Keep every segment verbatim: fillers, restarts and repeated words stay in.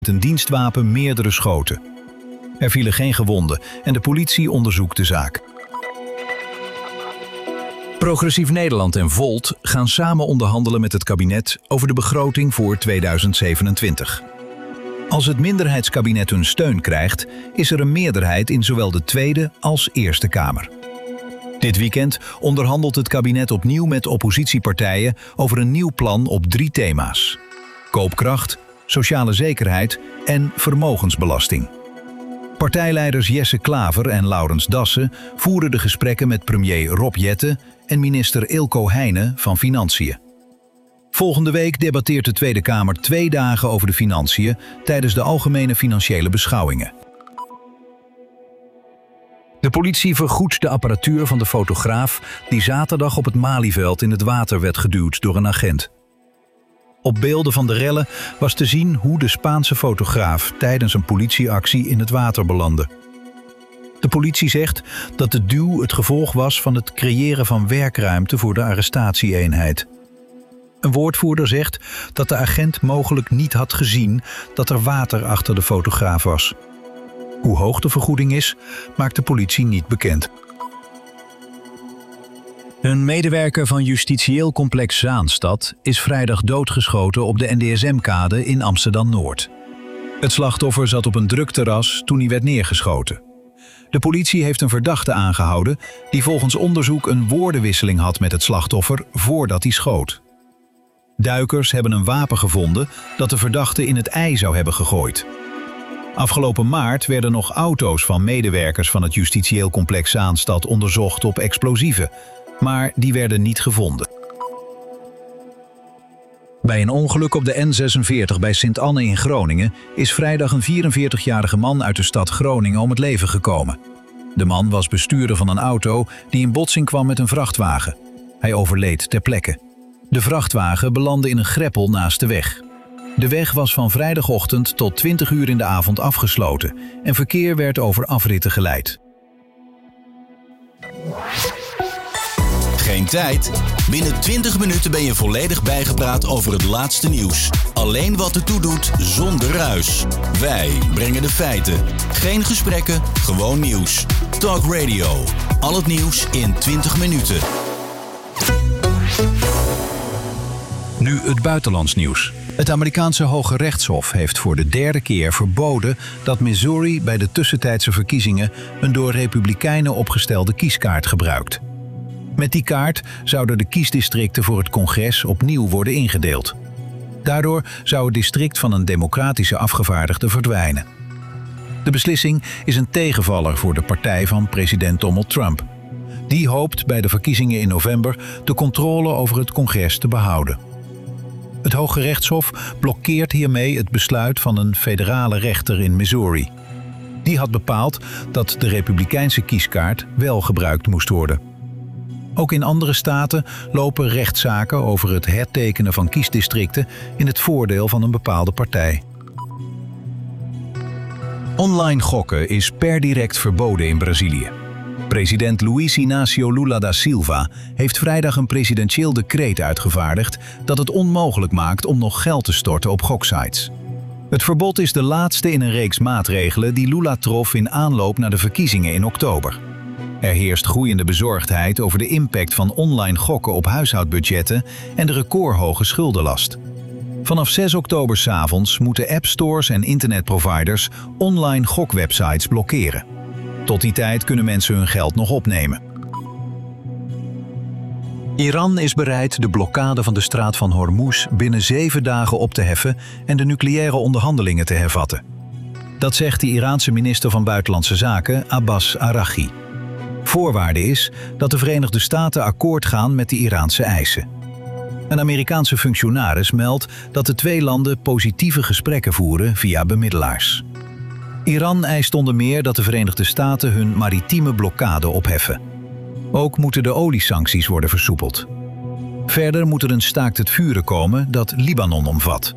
een dienstwapen meerdere schoten. Er vielen geen gewonden en de politie onderzoekt de zaak. Progressief Nederland en Volt gaan samen onderhandelen met het kabinet over de begroting voor tweeduizend zevenentwintig. Als het minderheidskabinet hun steun krijgt, is er een meerderheid in zowel de Tweede als Eerste Kamer. Dit weekend onderhandelt het kabinet opnieuw met oppositiepartijen over een nieuw plan op drie thema's: koopkracht, sociale zekerheid en vermogensbelasting. Partijleiders Jesse Klaver en Laurens Dassen voeren de gesprekken met premier Rob Jetten en minister Ilko Heijnen van Financiën. Volgende week debatteert de Tweede Kamer twee dagen over de financiën tijdens de algemene financiële beschouwingen. De politie vergoedt de apparatuur van de fotograaf die zaterdag op het Malieveld in het water werd geduwd door een agent. Op beelden van de rellen was te zien hoe de Spaanse fotograaf tijdens een politieactie in het water belandde. De politie zegt dat de duw het gevolg was van het creëren van werkruimte voor de arrestatieeenheid. Een woordvoerder zegt dat de agent mogelijk niet had gezien dat er water achter de fotograaf was. Hoe hoog de vergoeding is, maakt de politie niet bekend. Een medewerker van justitieel complex Zaanstad is vrijdag doodgeschoten op de N D S M-kade in Amsterdam-Noord. Het slachtoffer zat op een druk terras toen hij werd neergeschoten. De politie heeft een verdachte aangehouden die volgens onderzoek een woordenwisseling had met het slachtoffer voordat hij schoot. Duikers hebben een wapen gevonden dat de verdachte in het IJ zou hebben gegooid. Afgelopen maart werden nog auto's van medewerkers van het justitieel complex Zaanstad onderzocht op explosieven, maar die werden niet gevonden. Bij een ongeluk op de N zesenveertig bij Sint-Anne in Groningen is vrijdag een vierenveertigjarige man uit de stad Groningen om het leven gekomen. De man was bestuurder van een auto die in botsing kwam met een vrachtwagen. Hij overleed ter plekke. De vrachtwagen belandde in een greppel naast de weg. De weg was van vrijdagochtend tot twintig uur in de avond afgesloten en verkeer werd over afritten geleid. Geen tijd? Binnen twintig minuten ben je volledig bijgepraat over het laatste nieuws. Alleen wat ertoe doet, zonder ruis. Wij brengen de feiten. Geen gesprekken, gewoon nieuws. Talk Radio. Al het nieuws in twintig minuten. Nu het buitenlands nieuws. Het Amerikaanse Hoge Rechtshof heeft voor de derde keer verboden dat Missouri bij de tussentijdse verkiezingen een door Republikeinen opgestelde kieskaart gebruikt. Met die kaart zouden de kiesdistricten voor het congres opnieuw worden ingedeeld. Daardoor zou het district van een democratische afgevaardigde verdwijnen. De beslissing is een tegenvaller voor de partij van president Donald Trump. Die hoopt bij de verkiezingen in november de controle over het congres te behouden. Het Hoge Rechtshof blokkeert hiermee het besluit van een federale rechter in Missouri. Die had bepaald dat de republikeinse kieskaart wel gebruikt moest worden. Ook in andere staten lopen rechtszaken over het hertekenen van kiesdistricten in het voordeel van een bepaalde partij. Online gokken is per direct verboden in Brazilië. President Luiz Inácio Lula da Silva heeft vrijdag een presidentieel decreet uitgevaardigd dat het onmogelijk maakt om nog geld te storten op goksites. Het verbod is de laatste in een reeks maatregelen die Lula trof in aanloop naar de verkiezingen in oktober. Er heerst groeiende bezorgdheid over de impact van online gokken op huishoudbudgetten en de recordhoge schuldenlast. Vanaf zes oktober 's avonds moeten appstores en internetproviders online gokwebsites blokkeren. Tot die tijd kunnen mensen hun geld nog opnemen. Iran is bereid de blokkade van de straat van Hormuz binnen zeven dagen op te heffen en de nucleaire onderhandelingen te hervatten. Dat zegt de Iraanse minister van Buitenlandse Zaken, Abbas Araghchi. Voorwaarde is dat de Verenigde Staten akkoord gaan met de Iraanse eisen. Een Amerikaanse functionaris meldt dat de twee landen positieve gesprekken voeren via bemiddelaars. Iran eist onder meer dat de Verenigde Staten hun maritieme blokkade opheffen. Ook moeten de oliesancties worden versoepeld. Verder moet er een staakt het vuren komen dat Libanon omvat.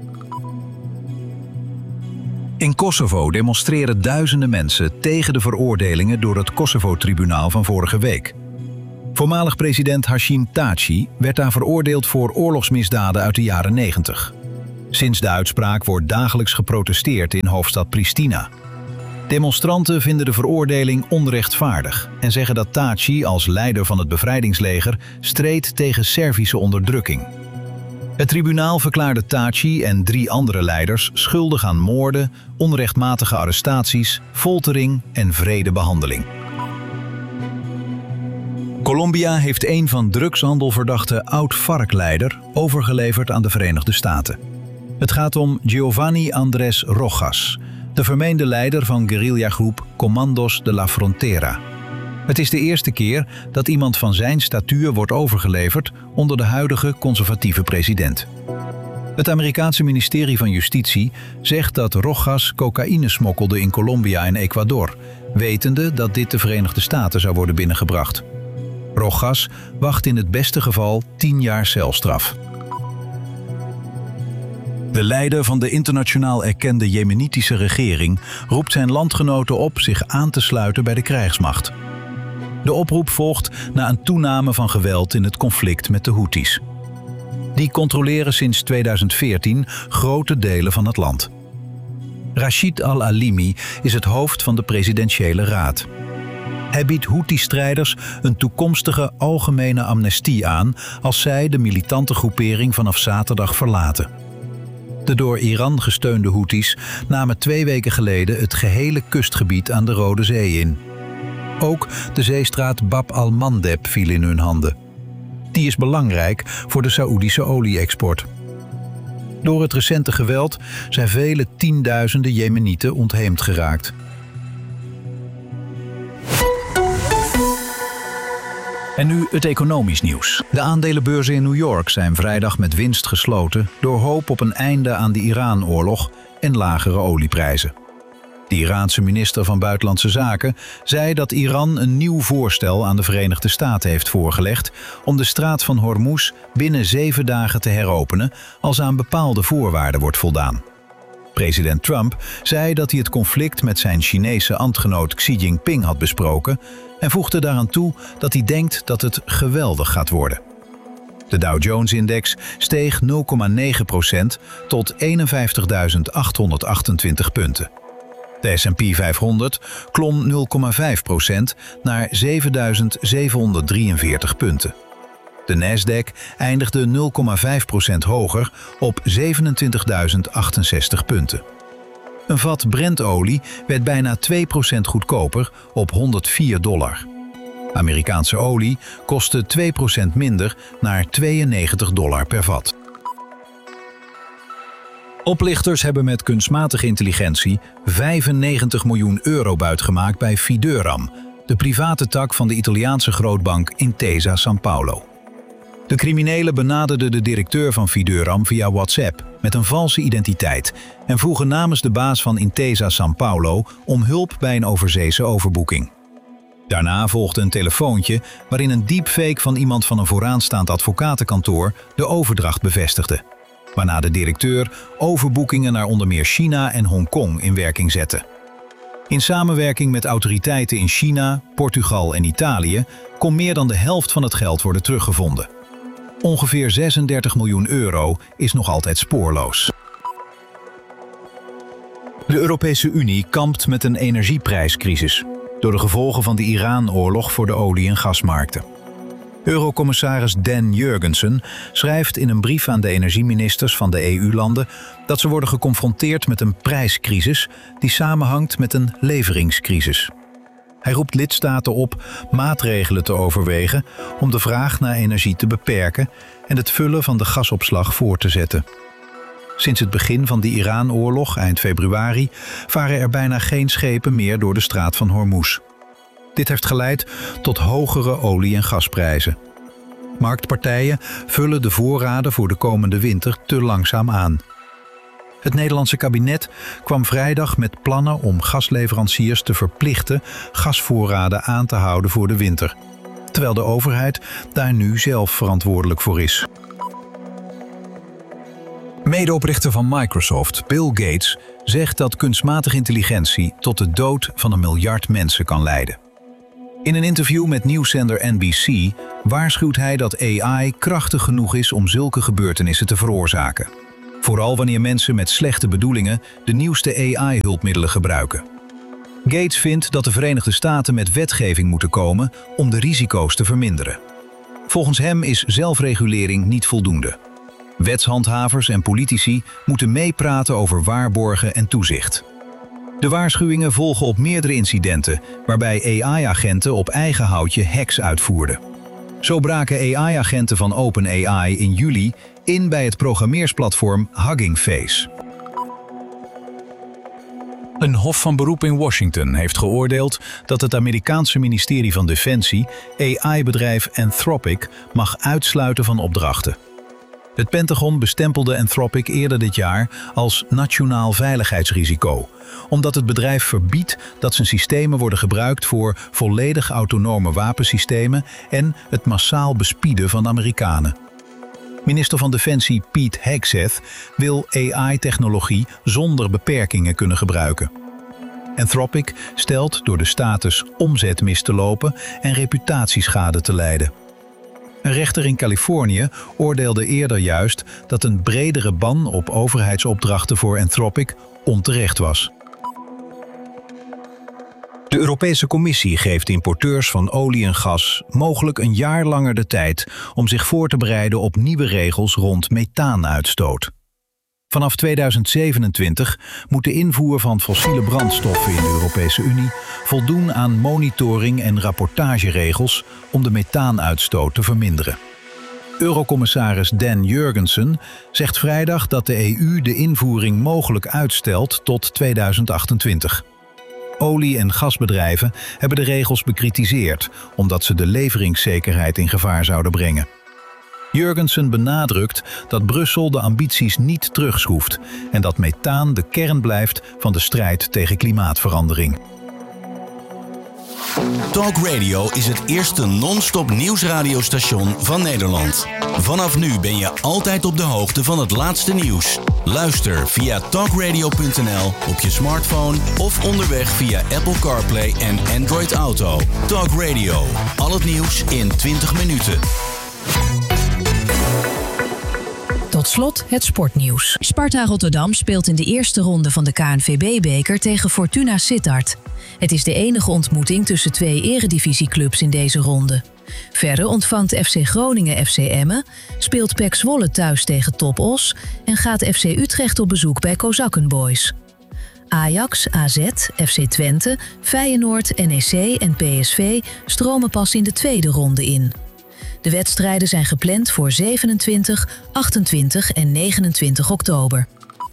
In Kosovo demonstreren duizenden mensen tegen de veroordelingen door het Kosovo-tribunaal van vorige week. Voormalig president Hashim Thaçi werd daar veroordeeld voor oorlogsmisdaden uit de jaren negentig. Sinds de uitspraak wordt dagelijks geprotesteerd in hoofdstad Pristina. Demonstranten vinden de veroordeling onrechtvaardig en zeggen dat Thaci als leider van het bevrijdingsleger streed tegen Servische onderdrukking. Het tribunaal verklaarde Thaci en drie andere leiders schuldig aan moorden, onrechtmatige arrestaties, foltering en wrede behandeling. Colombia heeft een van drugshandelverdachte oud-FARC-leider overgeleverd aan de Verenigde Staten. Het gaat om Giovanni Andrés Rojas, de vermeende leider van guerrillagroep Comandos de la Frontera. Het is de eerste keer dat iemand van zijn statuur wordt overgeleverd onder de huidige conservatieve president. Het Amerikaanse ministerie van Justitie zegt dat Rojas cocaïne smokkelde in Colombia en Ecuador, wetende dat dit de Verenigde Staten zou worden binnengebracht. Rojas wacht in het beste geval tien jaar celstraf. De leider van de internationaal erkende Jemenitische regering roept zijn landgenoten op zich aan te sluiten bij de krijgsmacht. De oproep volgt na een toename van geweld in het conflict met de Houthis. Die controleren sinds tweeduizend veertien grote delen van het land. Rashid al-Alimi is het hoofd van de presidentiële raad. Hij biedt Houthi-strijders een toekomstige algemene amnestie aan als zij de militante groepering vanaf zaterdag verlaten. De door Iran gesteunde Houthis namen twee weken geleden het gehele kustgebied aan de Rode Zee in. Ook de zeestraat Bab al-Mandeb viel in hun handen. Die is belangrijk voor de Saoedische olie-export. Door het recente geweld zijn vele tienduizenden Jemenieten ontheemd geraakt. En nu het economisch nieuws. De aandelenbeurzen in New York zijn vrijdag met winst gesloten door hoop op een einde aan de Iran-oorlog en lagere olieprijzen. De Iraanse minister van Buitenlandse Zaken zei dat Iran een nieuw voorstel aan de Verenigde Staten heeft voorgelegd om de straat van Hormuz binnen zeven dagen te heropenen als aan bepaalde voorwaarden wordt voldaan. President Trump zei dat hij het conflict met zijn Chinese ambtgenoot Xi Jinping had besproken en voegde daaraan toe dat hij denkt dat het geweldig gaat worden. De Dow Jones-index steeg nul komma negen procent tot eenenvijftigduizend achthonderdachtentwintig punten. De S en P vijfhonderd klom nul komma vijf procent naar zevenduizend zevenhonderddrieënveertig punten. De Nasdaq eindigde nul komma vijf procent hoger op zevenentwintigduizend achtenzestig punten. Een vat Brent-olie werd bijna twee procent goedkoper op honderdvier dollar. Amerikaanse olie kostte twee procent minder naar tweeënnegentig dollar per vat. Oplichters hebben met kunstmatige intelligentie vijfennegentig miljoen euro buitgemaakt bij Fideuram, de private tak van de Italiaanse grootbank Intesa Sanpaolo. De criminelen benaderden de directeur van Fideuram via WhatsApp met een valse identiteit en vroegen namens de baas van Intesa Sanpaolo om hulp bij een overzeese overboeking. Daarna volgde een telefoontje waarin een deepfake van iemand van een vooraanstaand advocatenkantoor de overdracht bevestigde, waarna de directeur overboekingen naar onder meer China en Hongkong in werking zette. In samenwerking met autoriteiten in China, Portugal en Italië kon meer dan de helft van het geld worden teruggevonden. Ongeveer zesendertig miljoen euro is nog altijd spoorloos. De Europese Unie kampt met een energieprijscrisis door de gevolgen van de Iran-oorlog voor de olie- en gasmarkten. Eurocommissaris Dan Jurgensen schrijft in een brief aan de energieministers van de E U-landen dat ze worden geconfronteerd met een prijscrisis die samenhangt met een leveringscrisis. Hij roept lidstaten op maatregelen te overwegen om de vraag naar energie te beperken en het vullen van de gasopslag voor te zetten. Sinds het begin van de Iran-oorlog eind februari varen er bijna geen schepen meer door de straat van Hormuz. Dit heeft geleid tot hogere olie- en gasprijzen. Marktpartijen vullen de voorraden voor de komende winter te langzaam aan. Het Nederlandse kabinet kwam vrijdag met plannen om gasleveranciers te verplichten gasvoorraden aan te houden voor de winter, terwijl de overheid daar nu zelf verantwoordelijk voor is. Medeoprichter van Microsoft, Bill Gates, zegt dat kunstmatige intelligentie tot de dood van een miljard mensen kan leiden. In een interview met nieuwszender N B C waarschuwt hij dat A I krachtig genoeg is om zulke gebeurtenissen te veroorzaken. Vooral wanneer mensen met slechte bedoelingen de nieuwste A I-hulpmiddelen gebruiken. Gates vindt dat de Verenigde Staten met wetgeving moeten komen om de risico's te verminderen. Volgens hem is zelfregulering niet voldoende. Wetshandhavers en politici moeten meepraten over waarborgen en toezicht. De waarschuwingen volgen op meerdere incidenten waarbij A I-agenten op eigen houtje hacks uitvoerden. Zo braken A I-agenten van OpenAI in juli in bij het programmeersplatform Hugging Face. Een hof van beroep in Washington heeft geoordeeld dat het Amerikaanse ministerie van Defensie A I-bedrijf Anthropic mag uitsluiten van opdrachten. Het Pentagon bestempelde Anthropic eerder dit jaar als nationaal veiligheidsrisico, omdat het bedrijf verbiedt dat zijn systemen worden gebruikt voor volledig autonome wapensystemen en het massaal bespieden van Amerikanen. Minister van Defensie Pete Hegseth wil A I-technologie zonder beperkingen kunnen gebruiken. Anthropic stelt door de status omzet mis te lopen en reputatieschade te lijden. Een rechter in Californië oordeelde eerder juist dat een bredere ban op overheidsopdrachten voor Anthropic onterecht was. De Europese Commissie geeft importeurs van olie en gas mogelijk een jaar langer de tijd om zich voor te bereiden op nieuwe regels rond methaanuitstoot. Vanaf tweeduizend zevenentwintig moet de invoer van fossiele brandstoffen in de Europese Unie voldoen aan monitoring- en rapportageregels om de methaanuitstoot te verminderen. Eurocommissaris Dan Jurgensen zegt vrijdag dat de E U de invoering mogelijk uitstelt tot tweeduizend achtentwintig. Olie- en gasbedrijven hebben de regels bekritiseerd omdat ze de leveringszekerheid in gevaar zouden brengen. Jurgensen benadrukt dat Brussel de ambities niet terugschroeft en dat methaan de kern blijft van de strijd tegen klimaatverandering. Talk Radio is het eerste non-stop nieuwsradiostation van Nederland. Vanaf nu ben je altijd op de hoogte van het laatste nieuws. Luister via talkradio punt n l op je smartphone of onderweg via Apple CarPlay en Android Auto. Talk Radio, al het nieuws in twintig minuten. Tot slot het sportnieuws. Sparta Rotterdam speelt in de eerste ronde van de K N V B-beker tegen Fortuna Sittard. Het is de enige ontmoeting tussen twee eredivisieclubs in deze ronde. Verder ontvangt F C Groningen F C Emmen, speelt P E C Zwolle thuis tegen Top Os en gaat F C Utrecht op bezoek bij Kozakkenboys. Ajax, A Z, F C Twente, Feyenoord, N E C en P S V stromen pas in de tweede ronde in. De wedstrijden zijn gepland voor zevenentwintig, achtentwintig en negenentwintig oktober.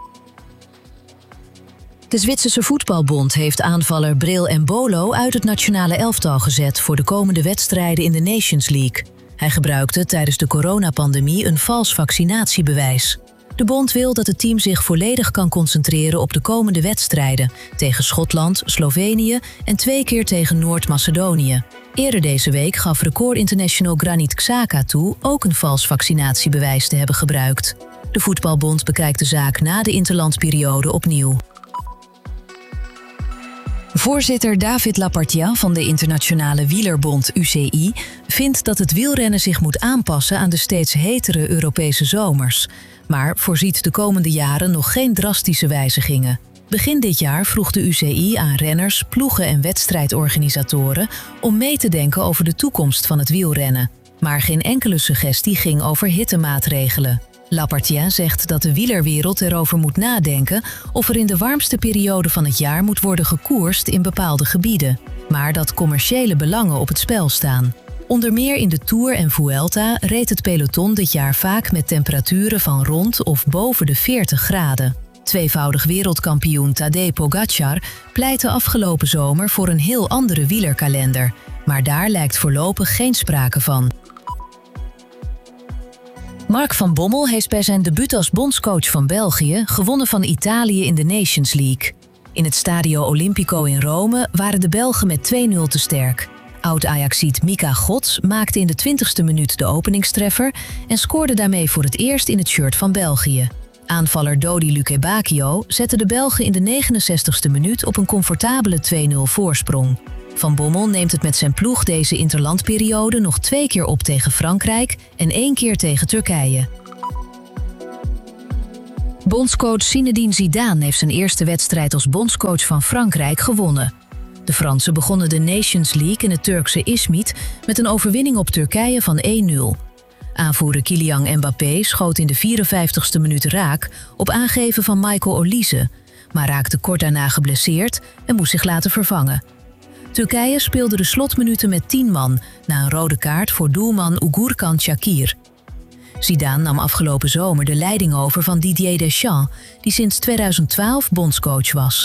De Zwitserse voetbalbond heeft aanvaller Bril Embolo uit het nationale elftal gezet voor de komende wedstrijden in de Nations League. Hij gebruikte tijdens de coronapandemie een vals vaccinatiebewijs. De bond wil dat het team zich volledig kan concentreren op de komende wedstrijden tegen Schotland, Slovenië en twee keer tegen Noord-Macedonië. Eerder deze week gaf record international Granit Xhaka toe ook een vals vaccinatiebewijs te hebben gebruikt. De voetbalbond bekijkt de zaak na de interlandperiode opnieuw. Voorzitter David Lapartien van de internationale wielerbond U C I vindt dat het wielrennen zich moet aanpassen aan de steeds hetere Europese zomers, maar voorziet de komende jaren nog geen drastische wijzigingen. Begin dit jaar vroeg de U C I aan renners, ploegen en wedstrijdorganisatoren om mee te denken over de toekomst van het wielrennen. Maar geen enkele suggestie ging over hittemaatregelen. Lapartien zegt dat de wielerwereld erover moet nadenken of er in de warmste periode van het jaar moet worden gekoerst in bepaalde gebieden, maar dat commerciële belangen op het spel staan. Onder meer in de Tour en Vuelta reed het peloton dit jaar vaak met temperaturen van rond of boven de veertig graden. Tweevoudig wereldkampioen Tadej Pogačar pleitte afgelopen zomer voor een heel andere wielerkalender, maar daar lijkt voorlopig geen sprake van. Mark van Bommel heeft bij zijn debuut als bondscoach van België gewonnen van Italië in de Nations League. In het Stadio Olimpico in Rome waren de Belgen met twee nul te sterk. Oud-Ajaxiet Mika Gods maakte in de twintigste minuut de openingstreffer en scoorde daarmee voor het eerst in het shirt van België. Aanvaller Dodi Lukebakio zette de Belgen in de negenenzestigste minuut op een comfortabele twee nul voorsprong. Van Bommel neemt het met zijn ploeg deze interlandperiode nog twee keer op tegen Frankrijk en één keer tegen Turkije. Bondscoach Zinedine Zidane heeft zijn eerste wedstrijd als bondscoach van Frankrijk gewonnen. De Fransen begonnen de Nations League in het Turkse Izmit met een overwinning op Turkije van één nul. Aanvoerder Kylian Mbappé schoot in de vierenvijftigste minuut raak op aangeven van Michael Olise, maar raakte kort daarna geblesseerd en moest zich laten vervangen. Turkije speelde de slotminuten met tien man na een rode kaart voor doelman Ugurkan Shakir. Zidane nam afgelopen zomer de leiding over van Didier Deschamps, die sinds tweeduizend twaalf bondscoach was.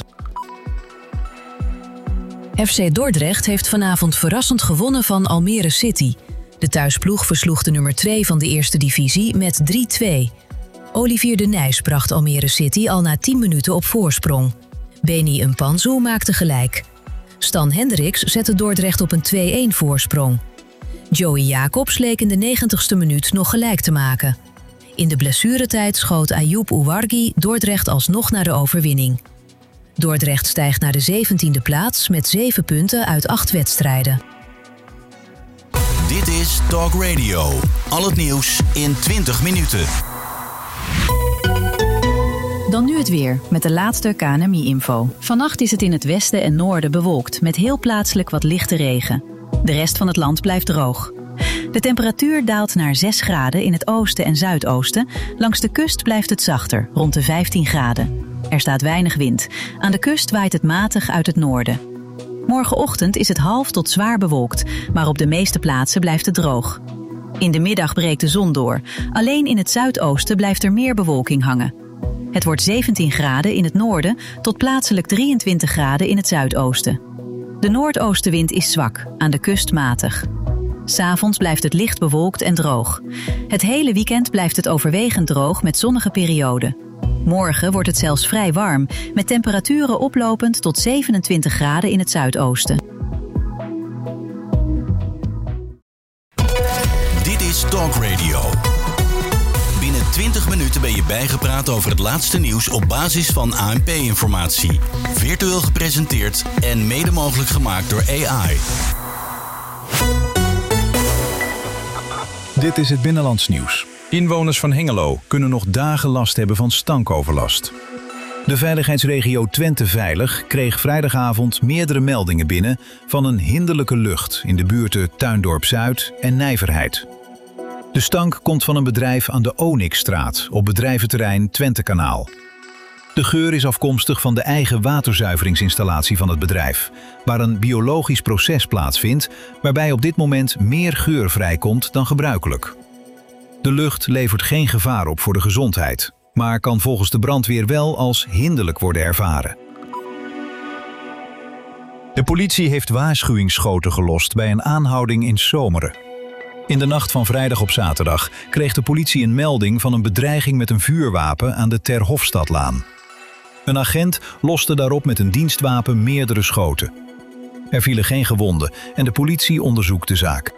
F C Dordrecht heeft vanavond verrassend gewonnen van Almere City. De thuisploeg versloeg de nummer twee van de eerste divisie met drie twee. Olivier de Nijs bracht Almere City al na tien minuten op voorsprong. Beni Mpanzu maakte gelijk. Stan Hendricks zette Dordrecht op een twee-een voorsprong. Joey Jacobs leek in de negentigste minuut nog gelijk te maken. In de blessuretijd schoot Ayoub Ouarghi Dordrecht alsnog naar de overwinning. Dordrecht stijgt naar de zeventiende plaats met zeven punten uit acht wedstrijden. Dit is Talk Radio. Al het nieuws in twintig minuten. Dan nu het weer, met de laatste K N M I-info. Vannacht is het in het westen en noorden bewolkt, met heel plaatselijk wat lichte regen. De rest van het land blijft droog. De temperatuur daalt naar zes graden in het oosten en zuidoosten. Langs de kust blijft het zachter, rond de vijftien graden. Er staat weinig wind. Aan de kust waait het matig uit het noorden. Morgenochtend is het half tot zwaar bewolkt, maar op de meeste plaatsen blijft het droog. In de middag breekt de zon door. Alleen in het zuidoosten blijft er meer bewolking hangen. Het wordt zeventien graden in het noorden tot plaatselijk drieëntwintig graden in het zuidoosten. De noordoostenwind is zwak, aan de kust matig. 'S Avonds blijft het licht bewolkt en droog. Het hele weekend blijft het overwegend droog met zonnige perioden. Morgen wordt het zelfs vrij warm, met temperaturen oplopend tot zevenentwintig graden in het zuidoosten. Dit is Talk Radio. Binnen twintig minuten ben je bijgepraat over het laatste nieuws op basis van A N P-informatie. Virtueel gepresenteerd en mede mogelijk gemaakt door A I. Dit is het Binnenlands nieuws. Inwoners van Hengelo kunnen nog dagen last hebben van stankoverlast. De veiligheidsregio Twente Veilig kreeg vrijdagavond meerdere meldingen binnen van een hinderlijke lucht in de buurten Tuindorp Zuid en Nijverheid. De stank komt van een bedrijf aan de Onyxstraat op bedrijventerrein Twentekanaal. De geur is afkomstig van de eigen waterzuiveringsinstallatie van het bedrijf, waar een biologisch proces plaatsvindt waarbij op dit moment meer geur vrijkomt dan gebruikelijk. De lucht levert geen gevaar op voor de gezondheid, maar kan volgens de brandweer wel als hinderlijk worden ervaren. De politie heeft waarschuwingsschoten gelost bij een aanhouding in Zomeren. In de nacht van vrijdag op zaterdag kreeg de politie een melding van een bedreiging met een vuurwapen aan de Ter Hofstadlaan. Een agent loste daarop met een dienstwapen meerdere schoten. Er vielen geen gewonden en de politie onderzoekt de zaak.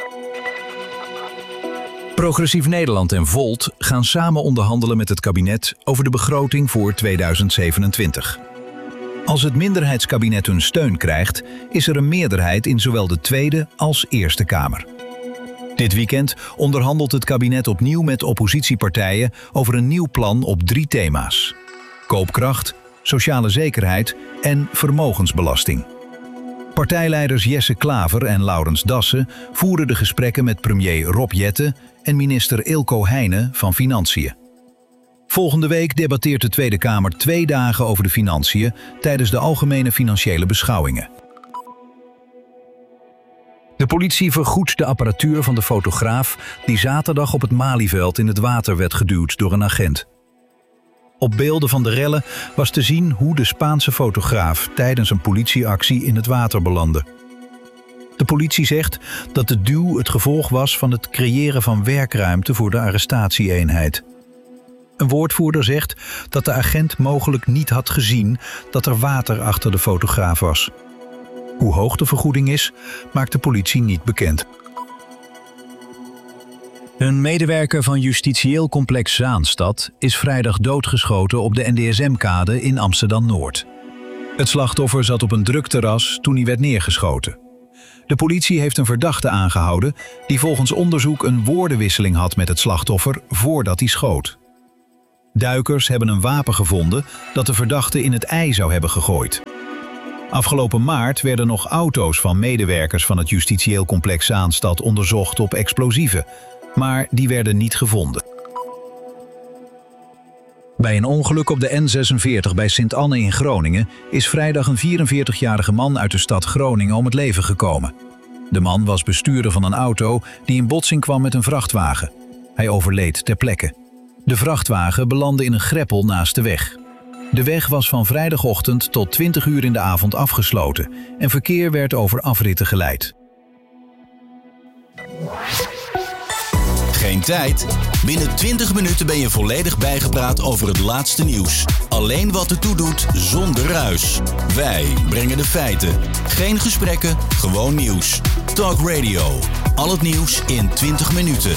Progressief Nederland en Volt gaan samen onderhandelen met het kabinet over de begroting voor tweeduizend zevenentwintig. Als het minderheidskabinet hun steun krijgt, is er een meerderheid in zowel de Tweede als Eerste Kamer. Dit weekend onderhandelt het kabinet opnieuw met oppositiepartijen over een nieuw plan op drie thema's: koopkracht, sociale zekerheid en vermogensbelasting. Partijleiders Jesse Klaver en Laurens Dassen voeren de gesprekken met premier Rob Jetten en minister Eelco Heijnen van Financiën. Volgende week debatteert de Tweede Kamer twee dagen over de financiën tijdens de algemene financiële beschouwingen. De politie vergoedt de apparatuur van de fotograaf die zaterdag op het Malieveld in het water werd geduwd door een agent. Op beelden van de rellen was te zien hoe de Spaanse fotograaf tijdens een politieactie in het water belandde. De politie zegt dat de duw het gevolg was van het creëren van werkruimte voor de arrestatieeenheid. Een woordvoerder zegt dat de agent mogelijk niet had gezien dat er water achter de fotograaf was. Hoe hoog de vergoeding is, maakt de politie niet bekend. Een medewerker van justitieel complex Zaanstad is vrijdag doodgeschoten op de N D S M-kade in Amsterdam-Noord. Het slachtoffer zat op een druk terras toen hij werd neergeschoten. De politie heeft een verdachte aangehouden die volgens onderzoek een woordenwisseling had met het slachtoffer voordat hij schoot. Duikers hebben een wapen gevonden dat de verdachte in het ei zou hebben gegooid. Afgelopen maart werden nog auto's van medewerkers van het justitieel complex Zaanstad onderzocht op explosieven, maar die werden niet gevonden. Bij een ongeluk op de N zesenveertig bij Sint-Anne in Groningen is vrijdag een vierenveertigjarige man uit de stad Groningen om het leven gekomen. De man was bestuurder van een auto die in botsing kwam met een vrachtwagen. Hij overleed ter plekke. De vrachtwagen belandde in een greppel naast de weg. De weg was van vrijdagochtend tot twintig uur in de avond afgesloten en verkeer werd over afritten geleid. Geen tijd? Binnen twintig minuten ben je volledig bijgepraat over het laatste nieuws. Alleen wat ertoe doet, zonder ruis. Wij brengen de feiten. Geen gesprekken, gewoon nieuws. Talk Radio. Al het nieuws in twintig minuten.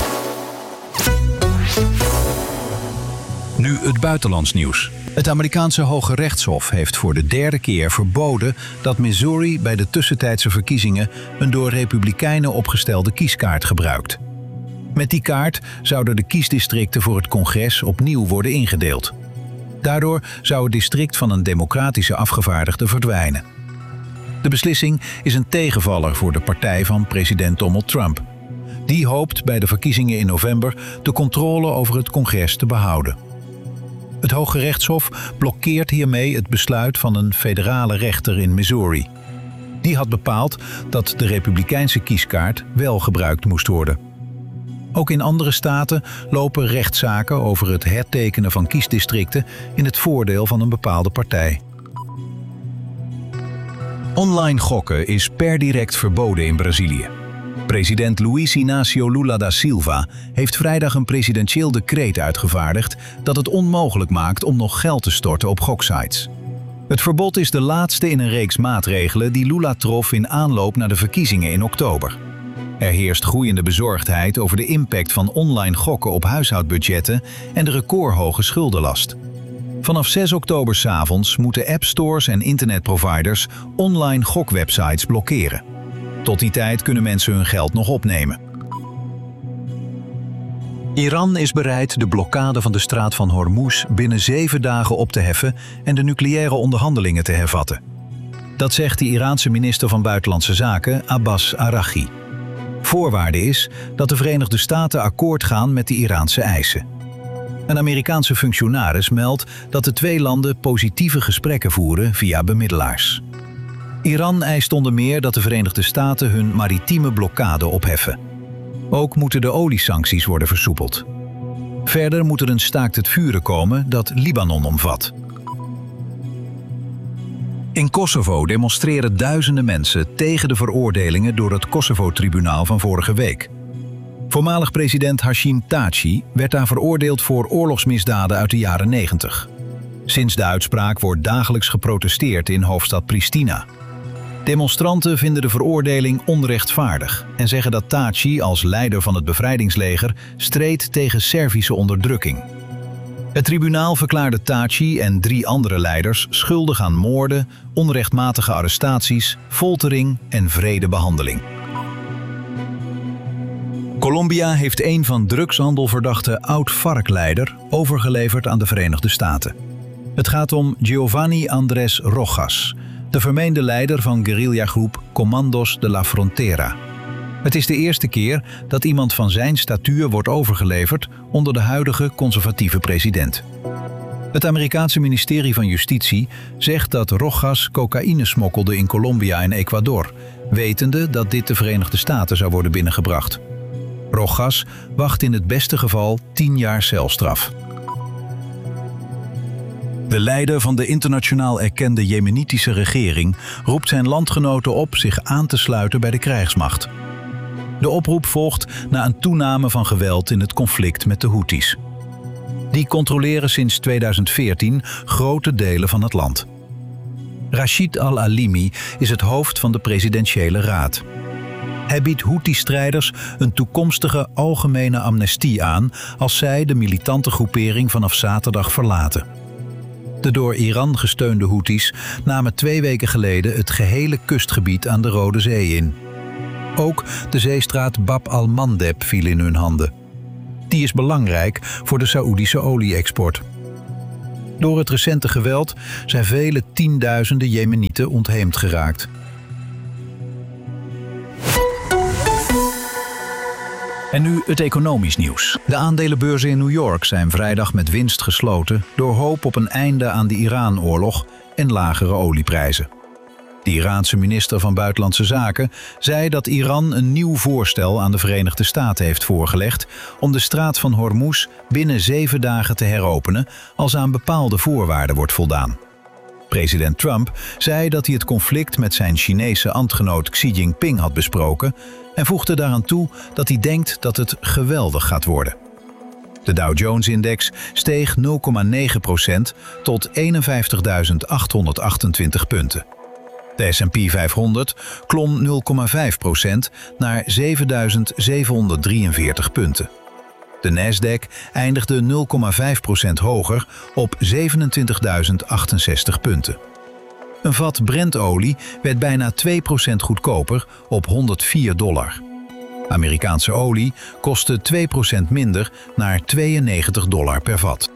Nu het buitenlands nieuws. Het Amerikaanse Hoge Rechtshof heeft voor de derde keer verboden dat Missouri bij de tussentijdse verkiezingen een door Republikeinen opgestelde kieskaart gebruikt. Met die kaart zouden de kiesdistricten voor het congres opnieuw worden ingedeeld. Daardoor zou het district van een democratische afgevaardigde verdwijnen. De beslissing is een tegenvaller voor de partij van president Donald Trump. Die hoopt bij de verkiezingen in november de controle over het congres te behouden. Het Hoge Rechtshof blokkeert hiermee het besluit van een federale rechter in Missouri. Die had bepaald dat de republikeinse kieskaart wel gebruikt moest worden. Ook in andere staten lopen rechtszaken over het hertekenen van kiesdistricten in het voordeel van een bepaalde partij. Online gokken is per direct verboden in Brazilië. President Luiz Inácio Lula da Silva heeft vrijdag een presidentieel decreet uitgevaardigd dat het onmogelijk maakt om nog geld te storten op goksites. Het verbod is de laatste in een reeks maatregelen die Lula trof in aanloop naar de verkiezingen in oktober. Er heerst groeiende bezorgdheid over de impact van online gokken op huishoudbudgetten en de recordhoge schuldenlast. Vanaf zes oktober 's avonds moeten appstores en internetproviders online gokwebsites blokkeren. Tot die tijd kunnen mensen hun geld nog opnemen. Iran is bereid de blokkade van de straat van Hormuz binnen zeven dagen op te heffen en de nucleaire onderhandelingen te hervatten. Dat zegt de Iraanse minister van Buitenlandse Zaken, Abbas Araghchi. Voorwaarde is dat de Verenigde Staten akkoord gaan met de Iraanse eisen. Een Amerikaanse functionaris meldt dat de twee landen positieve gesprekken voeren via bemiddelaars. Iran eist onder meer dat de Verenigde Staten hun maritieme blokkade opheffen. Ook moeten de oliesancties worden versoepeld. Verder moet er een staakt het vuren komen dat Libanon omvat. In Kosovo demonstreren duizenden mensen tegen de veroordelingen door het Kosovo-tribunaal van vorige week. Voormalig president Hashim Thaçi werd daar veroordeeld voor oorlogsmisdaden uit de jaren negentig. Sinds de uitspraak wordt dagelijks geprotesteerd in hoofdstad Pristina. Demonstranten vinden de veroordeling onrechtvaardig en zeggen dat Thaçi als leider van het bevrijdingsleger streed tegen Servische onderdrukking. Het tribunaal verklaarde Thaçi en drie andere leiders schuldig aan moorden, onrechtmatige arrestaties, foltering en wrede behandeling. Colombia heeft een van drugshandelverdachte oud-FARC-leider overgeleverd aan de Verenigde Staten. Het gaat om Giovanni Andrés Rojas, de vermeende leider van guerrillagroep Comandos de la Frontera. Het is de eerste keer dat iemand van zijn statuur wordt overgeleverd onder de huidige conservatieve president. Het Amerikaanse ministerie van Justitie zegt dat Rojas cocaïne smokkelde in Colombia en Ecuador, wetende dat dit de Verenigde Staten zou worden binnengebracht. Rojas wacht in het beste geval tien jaar celstraf. De leider van de internationaal erkende jemenitische regering roept zijn landgenoten op zich aan te sluiten bij de krijgsmacht. De oproep volgt na een toename van geweld in het conflict met de Houthis. Die controleren sinds tweeduizend veertien grote delen van het land. Rashid al-Alimi is het hoofd van de presidentiële raad. Hij biedt Houthi-strijders een toekomstige algemene amnestie aan als zij de militante groepering vanaf zaterdag verlaten. De door Iran gesteunde Houthis namen twee weken geleden het gehele kustgebied aan de Rode Zee in. Ook de zeestraat Bab al-Mandeb viel in hun handen. Die is belangrijk voor de Saoedische olie-export. Door het recente geweld zijn vele tienduizenden Jemenieten ontheemd geraakt. En nu het economisch nieuws. De aandelenbeurzen in New York zijn vrijdag met winst gesloten door hoop op een einde aan de Iran-oorlog en lagere olieprijzen. De Iraanse minister van Buitenlandse Zaken zei dat Iran een nieuw voorstel aan de Verenigde Staten heeft voorgelegd om de straat van Hormuz binnen zeven dagen te heropenen als aan bepaalde voorwaarden wordt voldaan. President Trump zei dat hij het conflict met zijn Chinese ambtgenoot Xi Jinping had besproken en voegde daaraan toe dat hij denkt dat het geweldig gaat worden. De Dow Jones-index steeg nul komma negen procent tot eenenvijftigduizend achthonderdachtentwintig punten. De S en P vijfhonderd klom nul komma vijf procent naar zevenduizend zevenhonderddrieënveertig punten. De Nasdaq eindigde nul komma vijf procent hoger op zevenentwintigduizend achtenzestig punten. Een vat Brent-olie werd bijna twee procent goedkoper op honderdvier dollar. Amerikaanse olie kostte twee procent minder naar tweeënnegentig dollar per vat.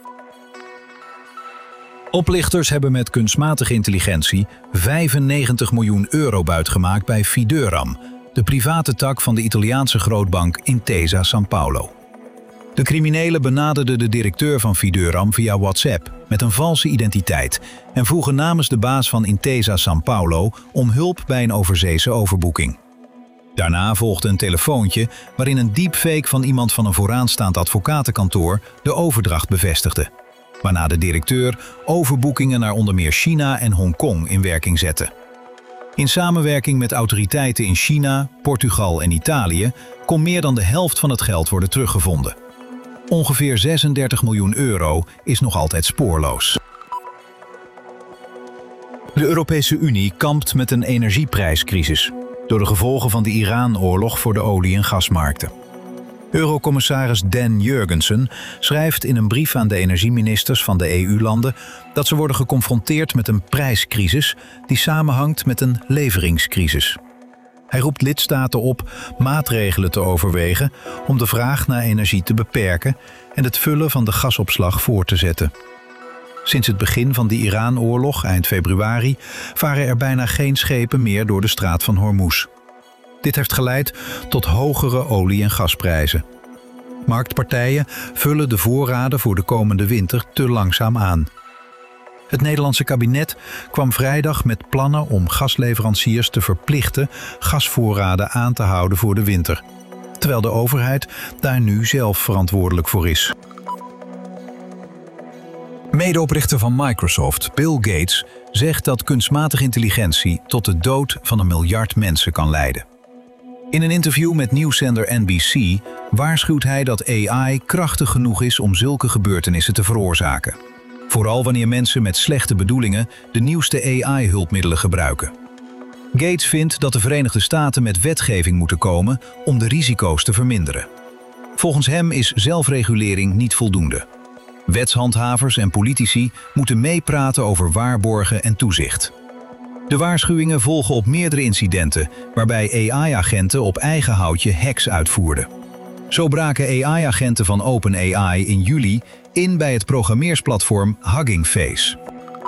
Oplichters hebben met kunstmatige intelligentie vijfennegentig miljoen euro buitgemaakt bij Fiduram, de private tak van de Italiaanse grootbank Intesa Sanpaolo. De criminelen benaderden de directeur van Fiduram via WhatsApp met een valse identiteit en vroegen namens de baas van Intesa Sanpaolo om hulp bij een overzeese overboeking. Daarna volgde een telefoontje waarin een deepfake van iemand van een vooraanstaand advocatenkantoor de overdracht bevestigde, waarna de directeur overboekingen naar onder meer China en Hongkong in werking zette. In samenwerking met autoriteiten in China, Portugal en Italië kon meer dan de helft van het geld worden teruggevonden. Ongeveer zesendertig miljoen euro is nog altijd spoorloos. De Europese Unie kampt met een energieprijscrisis door de gevolgen van de Iran-oorlog voor de olie- en gasmarkten. Eurocommissaris Dan Jurgensen schrijft in een brief aan de energieministers van de E U-landen dat ze worden geconfronteerd met een prijscrisis die samenhangt met een leveringscrisis. Hij roept lidstaten op maatregelen te overwegen om de vraag naar energie te beperken en het vullen van de gasopslag voor te zetten. Sinds het begin van de Iran-oorlog eind februari varen er bijna geen schepen meer door de straat van Hormuz. Dit heeft geleid tot hogere olie- en gasprijzen. Marktpartijen vullen de voorraden voor de komende winter te langzaam aan. Het Nederlandse kabinet kwam vrijdag met plannen om gasleveranciers te verplichten gasvoorraden aan te houden voor de winter, terwijl de overheid daar nu zelf verantwoordelijk voor is. Medeoprichter van Microsoft, Bill Gates, zegt dat kunstmatige intelligentie tot de dood van een miljard mensen kan leiden. In een interview met nieuwszender N B C waarschuwt hij dat A I krachtig genoeg is om zulke gebeurtenissen te veroorzaken. Vooral wanneer mensen met slechte bedoelingen de nieuwste A I-hulpmiddelen gebruiken. Gates vindt dat de Verenigde Staten met wetgeving moeten komen om de risico's te verminderen. Volgens hem is zelfregulering niet voldoende. Wetshandhavers en politici moeten meepraten over waarborgen en toezicht. De waarschuwingen volgen op meerdere incidenten waarbij A I-agenten op eigen houtje hacks uitvoerden. Zo braken A I-agenten van OpenAI in juli in bij het programmeersplatform Hugging Face.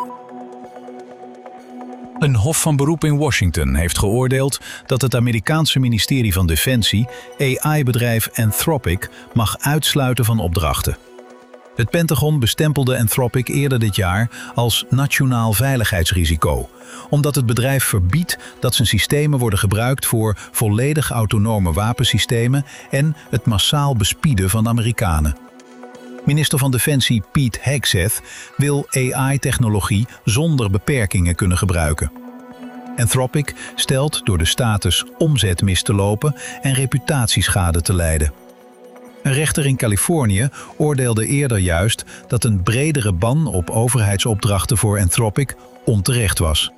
Een hof van beroep in Washington heeft geoordeeld dat het Amerikaanse ministerie van Defensie A I-bedrijf Anthropic mag uitsluiten van opdrachten. Het Pentagon bestempelde Anthropic eerder dit jaar als nationaal veiligheidsrisico, omdat het bedrijf verbiedt dat zijn systemen worden gebruikt voor volledig autonome wapensystemen en het massaal bespieden van Amerikanen. Minister van Defensie Pete Hegseth wil A I-technologie zonder beperkingen kunnen gebruiken. Anthropic stelt door de status omzet mis te lopen en reputatieschade te lijden. Een rechter in Californië oordeelde eerder juist dat een bredere ban op overheidsopdrachten voor Anthropic onterecht was.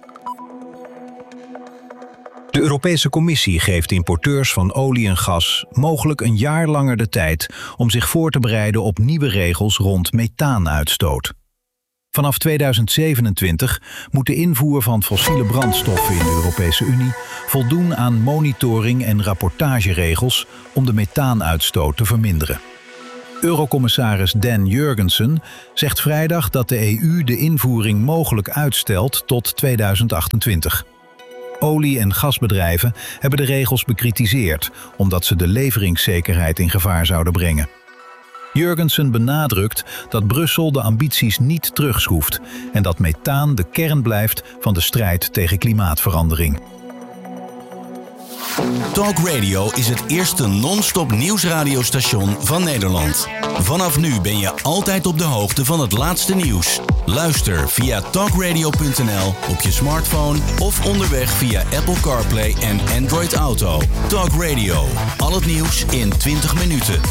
De Europese Commissie geeft importeurs van olie en gas mogelijk een jaar langer de tijd om zich voor te bereiden op nieuwe regels rond methaanuitstoot. Vanaf tweeduizend zevenentwintig moet de invoer van fossiele brandstoffen in de Europese Unie voldoen aan monitoring- en rapportageregels om de methaanuitstoot te verminderen. Eurocommissaris Dan Jurgensen zegt vrijdag dat de E U de invoering mogelijk uitstelt tot tweeduizend achtentwintig. Olie- en gasbedrijven hebben de regels bekritiseerd omdat ze de leveringszekerheid in gevaar zouden brengen. Jurgensen benadrukt dat Brussel de ambities niet terugschroeft en dat methaan de kern blijft van de strijd tegen klimaatverandering. Talk Radio is het eerste non-stop nieuwsradiostation van Nederland. Vanaf nu ben je altijd op de hoogte van het laatste nieuws. Luister via talkradio punt n l op je smartphone of onderweg via Apple CarPlay en Android Auto. Talk Radio, al het nieuws in twintig minuten.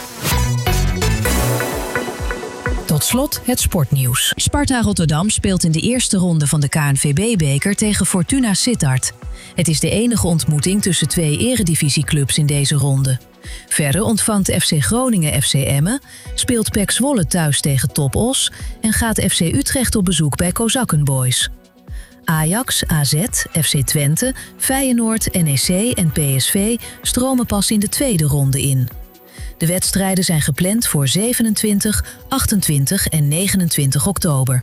Tot slot het sportnieuws. Sparta Rotterdam speelt in de eerste ronde van de K N V B-beker tegen Fortuna Sittard. Het is de enige ontmoeting tussen twee eredivisieclubs in deze ronde. Verder ontvangt F C Groningen F C Emmen, speelt P E C Zwolle thuis tegen Top Os en gaat F C Utrecht op bezoek bij Kozakkenboys. Ajax, A Z, F C Twente, Feyenoord, N E C en P S V stromen pas in de tweede ronde in. De wedstrijden zijn gepland voor zevenentwintig, achtentwintig en negenentwintig oktober.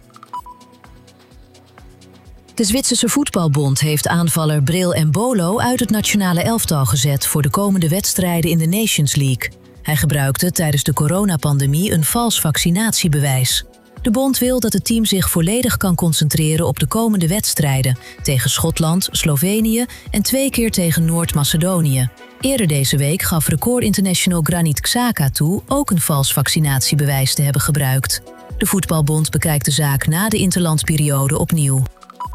De Zwitserse voetbalbond heeft aanvaller Bril Embolo uit het nationale elftal gezet voor de komende wedstrijden in de Nations League. Hij gebruikte tijdens de coronapandemie een vals vaccinatiebewijs. De bond wil dat het team zich volledig kan concentreren op de komende wedstrijden tegen Schotland, Slovenië en twee keer tegen Noord-Macedonië. Eerder deze week gaf Record International Granit Xhaka toe ook een vals vaccinatiebewijs te hebben gebruikt. De voetbalbond bekijkt de zaak na de interlandperiode opnieuw.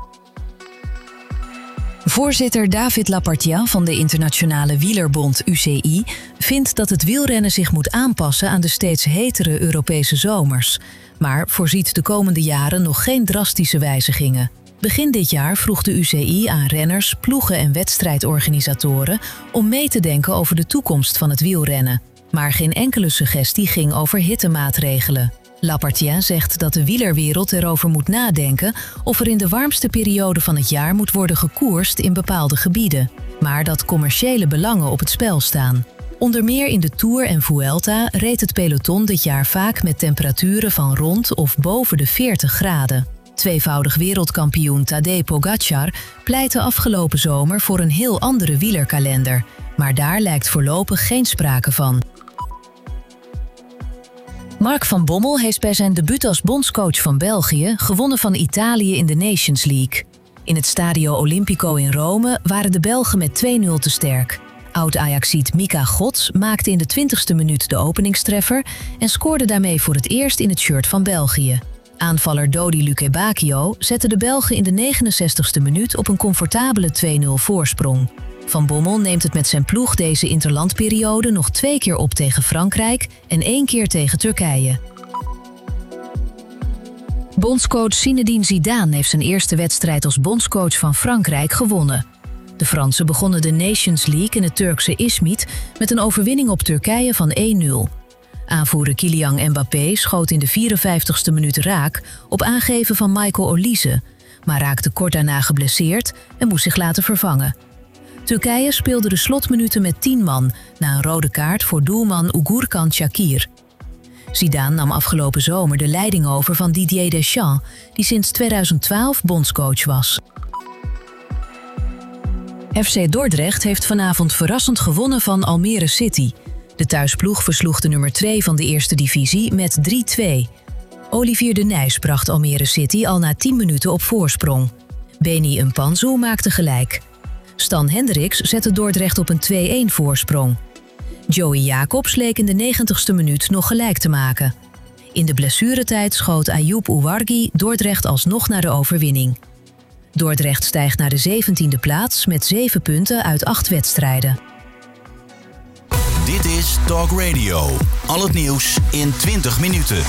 Voorzitter David Lapartien van de internationale wielerbond U C I vindt dat het wielrennen zich moet aanpassen aan de steeds hetere Europese zomers, maar voorziet de komende jaren nog geen drastische wijzigingen. Begin dit jaar vroeg de U C I aan renners, ploegen en wedstrijdorganisatoren om mee te denken over de toekomst van het wielrennen. Maar geen enkele suggestie ging over hittemaatregelen. Lapartien zegt dat de wielerwereld erover moet nadenken of er in de warmste periode van het jaar moet worden gekoerst in bepaalde gebieden, maar dat commerciële belangen op het spel staan. Onder meer in de Tour en Vuelta reed het peloton dit jaar vaak met temperaturen van rond of boven de veertig graden. Tweevoudig wereldkampioen Tadej Pogačar pleitte afgelopen zomer voor een heel andere wielerkalender, maar daar lijkt voorlopig geen sprake van. Mark van Bommel heeft bij zijn debuut als bondscoach van België gewonnen van Italië in de Nations League. In het Stadio Olimpico in Rome waren de Belgen met twee nul te sterk. Oud-Ajaxiet Mika Gods maakte in de twintigste minuut de openingstreffer en scoorde daarmee voor het eerst in het shirt van België. Aanvaller Dodi Lukebakio zette de Belgen in de negenenzestigste minuut op een comfortabele twee nul voorsprong. Van Bommel neemt het met zijn ploeg deze interlandperiode nog twee keer op tegen Frankrijk en één keer tegen Turkije. Bondscoach Zinedine Zidane heeft zijn eerste wedstrijd als bondscoach van Frankrijk gewonnen. De Fransen begonnen de Nations League in het Turkse Izmit met een overwinning op Turkije van één nul. Aanvoerder Kylian Mbappé schoot in de vierenvijftigste minuut raak op aangeven van Michael Olise, maar raakte kort daarna geblesseerd en moest zich laten vervangen. Turkije speelde de slotminuten met tien man na een rode kaart voor doelman Ugurkan Shakir. Zidane nam afgelopen zomer de leiding over van Didier Deschamps, die sinds tweeduizend twaalf bondscoach was. F C Dordrecht heeft vanavond verrassend gewonnen van Almere City. De thuisploeg versloeg de nummer twee van de eerste divisie met drie twee. Olivier de Nijs bracht Almere City al na tien minuten op voorsprong. Beni Mpanzu maakte gelijk. Stan Hendricks zette Dordrecht op een twee-één voorsprong. Joey Jacobs leek in de negentigste minuut nog gelijk te maken. In de blessuretijd schoot Ayoub Ouarghi Dordrecht alsnog naar de overwinning. Dordrecht stijgt naar de zeventiende plaats met zeven punten uit acht wedstrijden. Dit is Talk Radio. Al het nieuws in twintig minuten.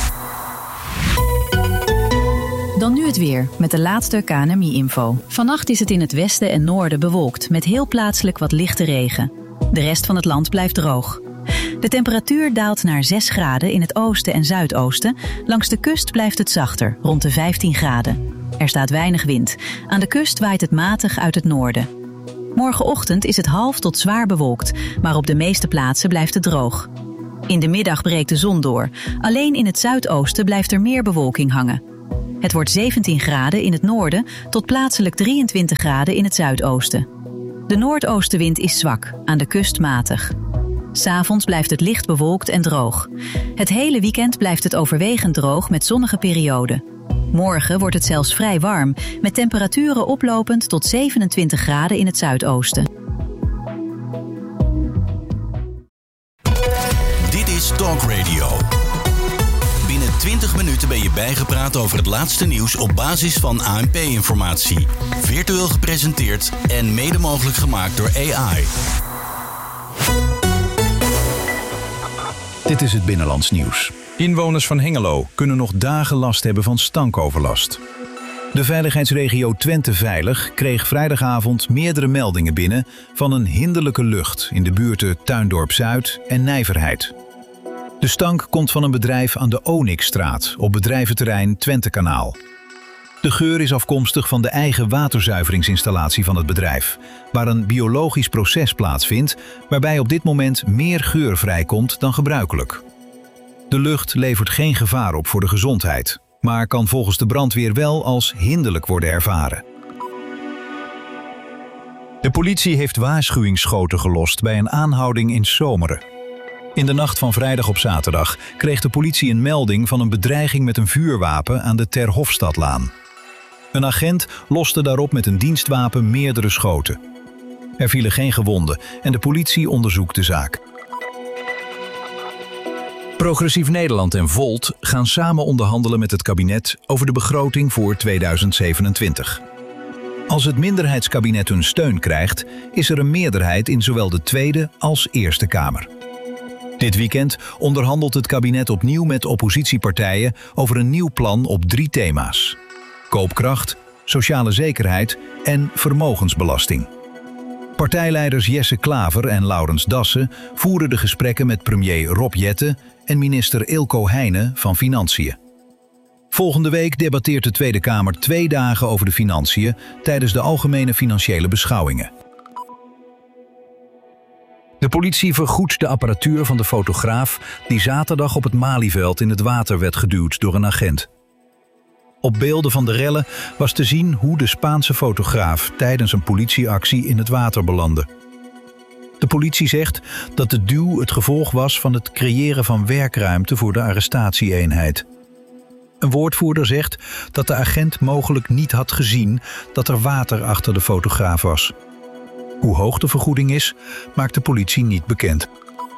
Dan nu het weer, met de laatste K N M I-info. Vannacht is het in het westen en noorden bewolkt, met heel plaatselijk wat lichte regen. De rest van het land blijft droog. De temperatuur daalt naar zes graden in het oosten en zuidoosten. Langs de kust blijft het zachter, rond de vijftien graden. Er staat weinig wind. Aan de kust waait het matig uit het noorden. Morgenochtend is het half tot zwaar bewolkt, maar op de meeste plaatsen blijft het droog. In de middag breekt de zon door. Alleen in het zuidoosten blijft er meer bewolking hangen. Het wordt zeventien graden in het noorden tot plaatselijk drieëntwintig graden in het zuidoosten. De noordoostenwind is zwak, aan de kust matig. 'S Avonds blijft het licht bewolkt en droog. Het hele weekend blijft het overwegend droog met zonnige perioden. Morgen wordt het zelfs vrij warm, met temperaturen oplopend tot zevenentwintig graden in het zuidoosten. Dit is Talk Radio. Binnen twintig minuten ben je bijgepraat over het laatste nieuws op basis van A N P-informatie. Virtueel gepresenteerd en mede mogelijk gemaakt door A I. Dit is het Binnenlands nieuws. Inwoners van Hengelo kunnen nog dagen last hebben van stankoverlast. De veiligheidsregio Twente Veilig kreeg vrijdagavond meerdere meldingen binnen van een hinderlijke lucht in de buurten Tuindorp Zuid en Nijverheid. De stank komt van een bedrijf aan de Onyxstraat op bedrijventerrein Twentekanaal. De geur is afkomstig van de eigen waterzuiveringsinstallatie van het bedrijf, waar een biologisch proces plaatsvindt waarbij op dit moment meer geur vrijkomt dan gebruikelijk. De lucht levert geen gevaar op voor de gezondheid, maar kan volgens de brandweer wel als hinderlijk worden ervaren. De politie heeft waarschuwingsschoten gelost bij een aanhouding in Zomeren. In de nacht van vrijdag op zaterdag kreeg de politie een melding van een bedreiging met een vuurwapen aan de Ter Hofstadlaan. Een agent loste daarop met een dienstwapen meerdere schoten. Er vielen geen gewonden en de politie onderzoekt de zaak. Progressief Nederland en Volt gaan samen onderhandelen met het kabinet over de begroting voor tweeduizend zevenentwintig. Als het minderheidskabinet hun steun krijgt, is er een meerderheid in zowel de Tweede als Eerste Kamer. Dit weekend onderhandelt het kabinet opnieuw met oppositiepartijen over een nieuw plan op drie thema's: koopkracht, sociale zekerheid en vermogensbelasting. Partijleiders Jesse Klaver en Laurens Dassen voeren de gesprekken met premier Rob Jetten en minister Ilko Heijnen van Financiën. Volgende week debatteert de Tweede Kamer twee dagen over de financiën tijdens de algemene financiële beschouwingen. De politie vergoedt de apparatuur van de fotograaf die zaterdag op het Malieveld in het water werd geduwd door een agent. Op beelden van de rellen was te zien hoe de Spaanse fotograaf tijdens een politieactie in het water belandde. De politie zegt dat de duw het gevolg was van het creëren van werkruimte voor de arrestatieeenheid. Een woordvoerder zegt dat de agent mogelijk niet had gezien dat er water achter de fotograaf was. Hoe hoog de vergoeding is, maakt de politie niet bekend.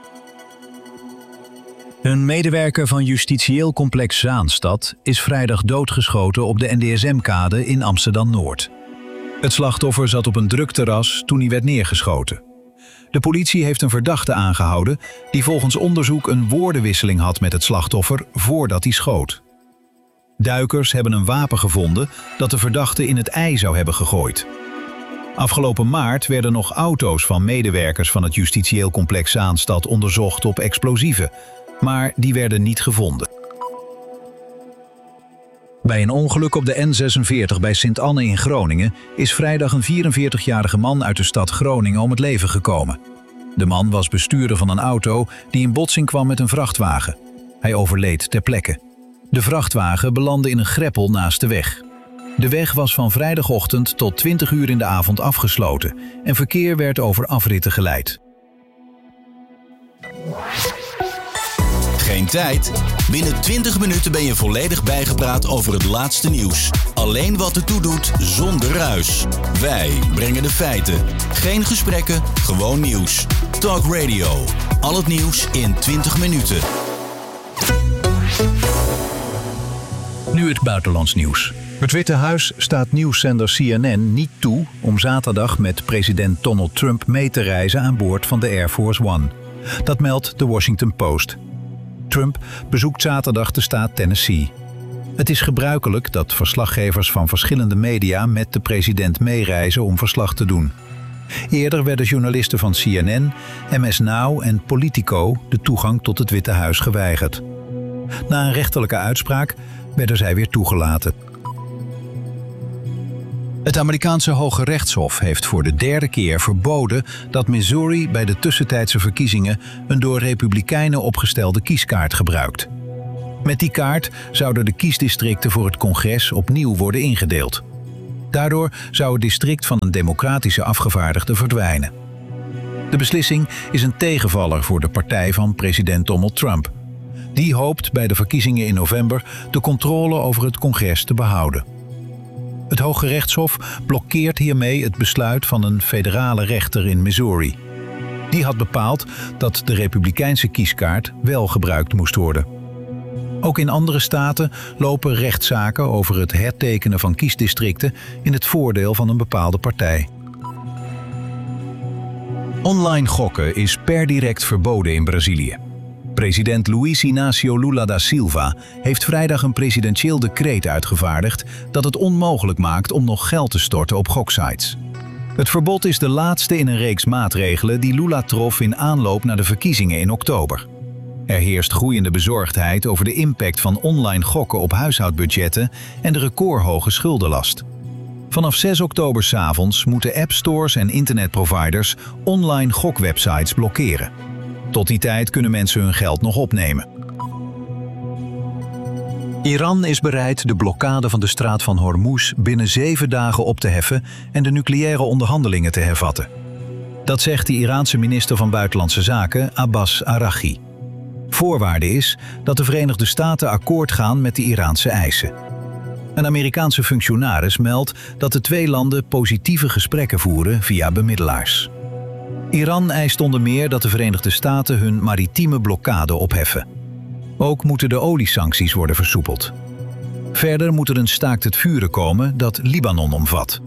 Een medewerker van justitieel complex Zaanstad is vrijdag doodgeschoten op de N D S M-kade in Amsterdam-Noord. Het slachtoffer zat op een druk terras toen hij werd neergeschoten. De politie heeft een verdachte aangehouden die volgens onderzoek een woordenwisseling had met het slachtoffer voordat hij schoot. Duikers hebben een wapen gevonden dat de verdachte in het IJ zou hebben gegooid. Afgelopen maart werden nog auto's van medewerkers van het justitieel complex Zaanstad onderzocht op explosieven, maar die werden niet gevonden. Bij een ongeluk op de N zesenveertig bij Sint-Anne in Groningen is vrijdag een vierenveertigjarige man uit de stad Groningen om het leven gekomen. De man was bestuurder van een auto die in botsing kwam met een vrachtwagen. Hij overleed ter plekke. De vrachtwagen belandde in een greppel naast de weg. De weg was van vrijdagochtend tot twintig uur in de avond afgesloten en verkeer werd over afritten geleid. Geen tijd? Binnen twintig minuten ben je volledig bijgepraat over het laatste nieuws. Alleen wat ertoe doet, zonder ruis. Wij brengen de feiten. Geen gesprekken, gewoon nieuws. Talk Radio. Al het nieuws in twintig minuten. Nu het buitenlands nieuws. Het Witte Huis staat nieuwszender C N N niet toe om zaterdag met president Donald Trump mee te reizen aan boord van de Air Force One. Dat meldt de Washington Post. Trump bezoekt zaterdag de staat Tennessee. Het is gebruikelijk dat verslaggevers van verschillende media met de president meereizen om verslag te doen. Eerder werden journalisten van C N N, M S Now en Politico de toegang tot het Witte Huis geweigerd. Na een rechterlijke uitspraak werden zij weer toegelaten. Het Amerikaanse Hoge Rechtshof heeft voor de derde keer verboden dat Missouri bij de tussentijdse verkiezingen een door Republikeinen opgestelde kieskaart gebruikt. Met die kaart zouden de kiesdistricten voor het congres opnieuw worden ingedeeld. Daardoor zou het district van een democratische afgevaardigde verdwijnen. De beslissing is een tegenvaller voor de partij van president Donald Trump. Die hoopt bij de verkiezingen in november de controle over het congres te behouden. Het Hoge Rechtshof blokkeert hiermee het besluit van een federale rechter in Missouri. Die had bepaald dat de republikeinse kieskaart wel gebruikt moest worden. Ook in andere staten lopen rechtszaken over het hertekenen van kiesdistricten in het voordeel van een bepaalde partij. Online gokken is per direct verboden in Brazilië. President Luiz Inácio Lula da Silva heeft vrijdag een presidentieel decreet uitgevaardigd dat het onmogelijk maakt om nog geld te storten op goksites. Het verbod is de laatste in een reeks maatregelen die Lula trof in aanloop naar de verkiezingen in oktober. Er heerst groeiende bezorgdheid over de impact van online gokken op huishoudbudgetten en de recordhoge schuldenlast. Vanaf zes oktober 's avonds moeten appstores en internetproviders online gokwebsites blokkeren. Tot die tijd kunnen mensen hun geld nog opnemen. Iran is bereid de blokkade van de straat van Hormuz binnen zeven dagen op te heffen en de nucleaire onderhandelingen te hervatten. Dat zegt de Iraanse minister van Buitenlandse Zaken, Abbas Araghchi. Voorwaarde is dat de Verenigde Staten akkoord gaan met de Iraanse eisen. Een Amerikaanse functionaris meldt dat de twee landen positieve gesprekken voeren via bemiddelaars. Iran eist onder meer dat de Verenigde Staten hun maritieme blokkade opheffen. Ook moeten de oliesancties worden versoepeld. Verder moet er een staakt het vuren komen dat Libanon omvat.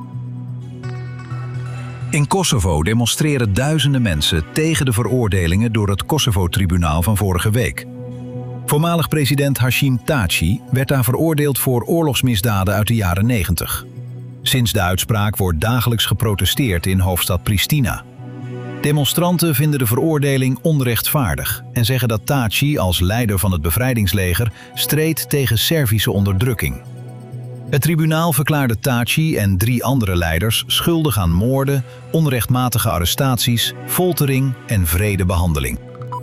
In Kosovo demonstreren duizenden mensen tegen de veroordelingen door het Kosovo-tribunaal van vorige week. Voormalig president Hashim Thaçi werd daar veroordeeld voor oorlogsmisdaden uit de jaren negentig. Sinds de uitspraak wordt dagelijks geprotesteerd in hoofdstad Pristina. Demonstranten vinden de veroordeling onrechtvaardig en zeggen dat Thaçi als leider van het bevrijdingsleger streed tegen Servische onderdrukking. Het tribunaal verklaarde Thaçi en drie andere leiders schuldig aan moorden, onrechtmatige arrestaties, foltering en wrede behandeling.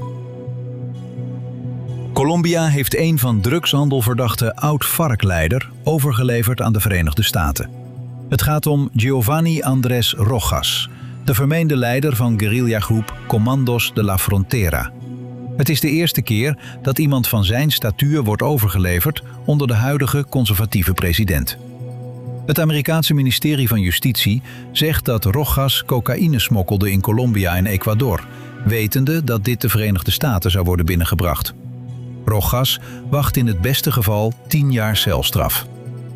Colombia heeft een van drugshandelverdachte oud-FARC-leider overgeleverd aan de Verenigde Staten. Het gaat om Giovanni Andrés Rojas, de vermeende leider van guerrillagroep Comandos de la Frontera. Het is de eerste keer dat iemand van zijn statuur wordt overgeleverd onder de huidige conservatieve president. Het Amerikaanse ministerie van Justitie zegt dat Rojas cocaïne smokkelde in Colombia en Ecuador, wetende dat dit de Verenigde Staten zou worden binnengebracht. Rojas wacht in het beste geval tien jaar celstraf.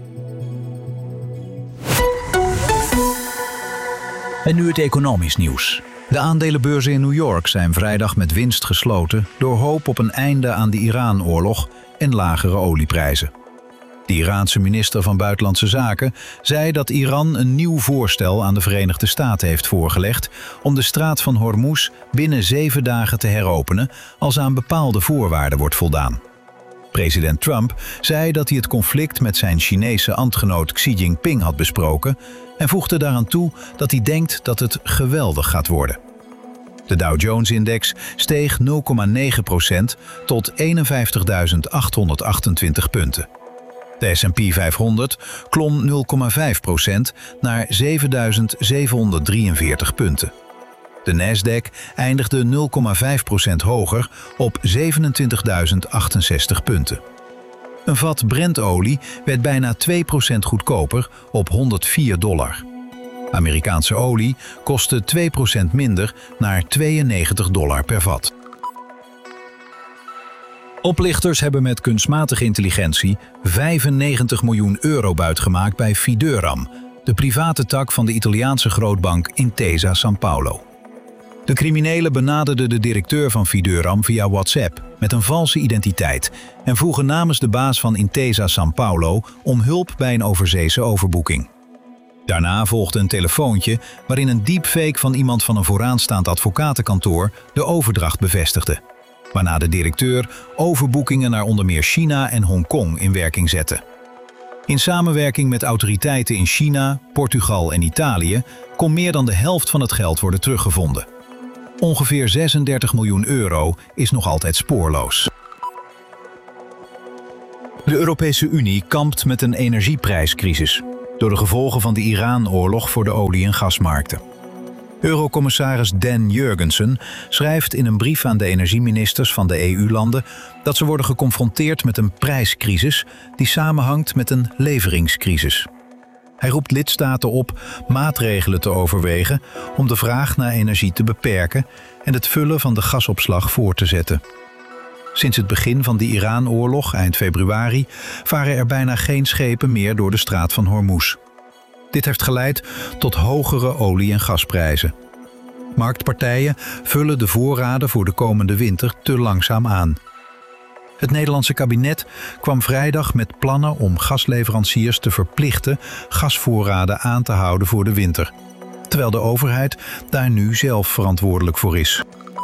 En nu het economisch nieuws. De aandelenbeurzen in New York zijn vrijdag met winst gesloten door hoop op een einde aan de Iran-oorlog en lagere olieprijzen. De Iraanse minister van Buitenlandse Zaken zei dat Iran een nieuw voorstel aan de Verenigde Staten heeft voorgelegd om de straat van Hormuz binnen zeven dagen te heropenen als aan bepaalde voorwaarden wordt voldaan. President Trump zei dat hij het conflict met zijn Chinese ambtgenoot Xi Jinping had besproken en voegde daaraan toe dat hij denkt dat het geweldig gaat worden. De Dow Jones-index steeg nul komma negen procent tot eenenvijftigduizend achthonderdachtentwintig punten. De S en P vijfhonderd klom nul komma vijf procent naar zevenduizend zevenhonderddrieënveertig punten. De Nasdaq eindigde nul komma vijf procent hoger op zevenentwintigduizend achtenzestig punten. Een vat Brent-olie werd bijna twee procent goedkoper op honderdvier dollar. Amerikaanse olie kostte twee procent minder naar tweeënnegentig dollar per vat. Oplichters hebben met kunstmatige intelligentie vijfennegentig miljoen euro buitgemaakt bij Fiduram, de private tak van de Italiaanse grootbank Intesa Sanpaolo. De criminelen benaderden de directeur van Fiduram via WhatsApp met een valse identiteit en vroegen namens de baas van Intesa Sanpaolo om hulp bij een overzeese overboeking. Daarna volgde een telefoontje waarin een deepfake van iemand van een vooraanstaand advocatenkantoor de overdracht bevestigde, waarna de directeur overboekingen naar onder meer China en Hongkong in werking zette. In samenwerking met autoriteiten in China, Portugal en Italië kon meer dan de helft van het geld worden teruggevonden. Ongeveer zesendertig miljoen euro is nog altijd spoorloos. De Europese Unie kampt met een energieprijscrisis door de gevolgen van de Iran-oorlog voor de olie- en gasmarkten. Eurocommissaris Dan Jurgensen schrijft in een brief aan de energieministers van de E U-landen dat ze worden geconfronteerd met een prijscrisis die samenhangt met een leveringscrisis. Hij roept lidstaten op maatregelen te overwegen om de vraag naar energie te beperken en het vullen van de gasopslag voor te zetten. Sinds het begin van de Iran-oorlog eind februari varen er bijna geen schepen meer door de straat van Hormuz. Dit heeft geleid tot hogere olie- en gasprijzen. Marktpartijen vullen de voorraden voor de komende winter te langzaam aan. Het Nederlandse kabinet kwam vrijdag met plannen om gasleveranciers te verplichten gasvoorraden aan te houden voor de winter, terwijl de overheid daar nu zelf verantwoordelijk voor is.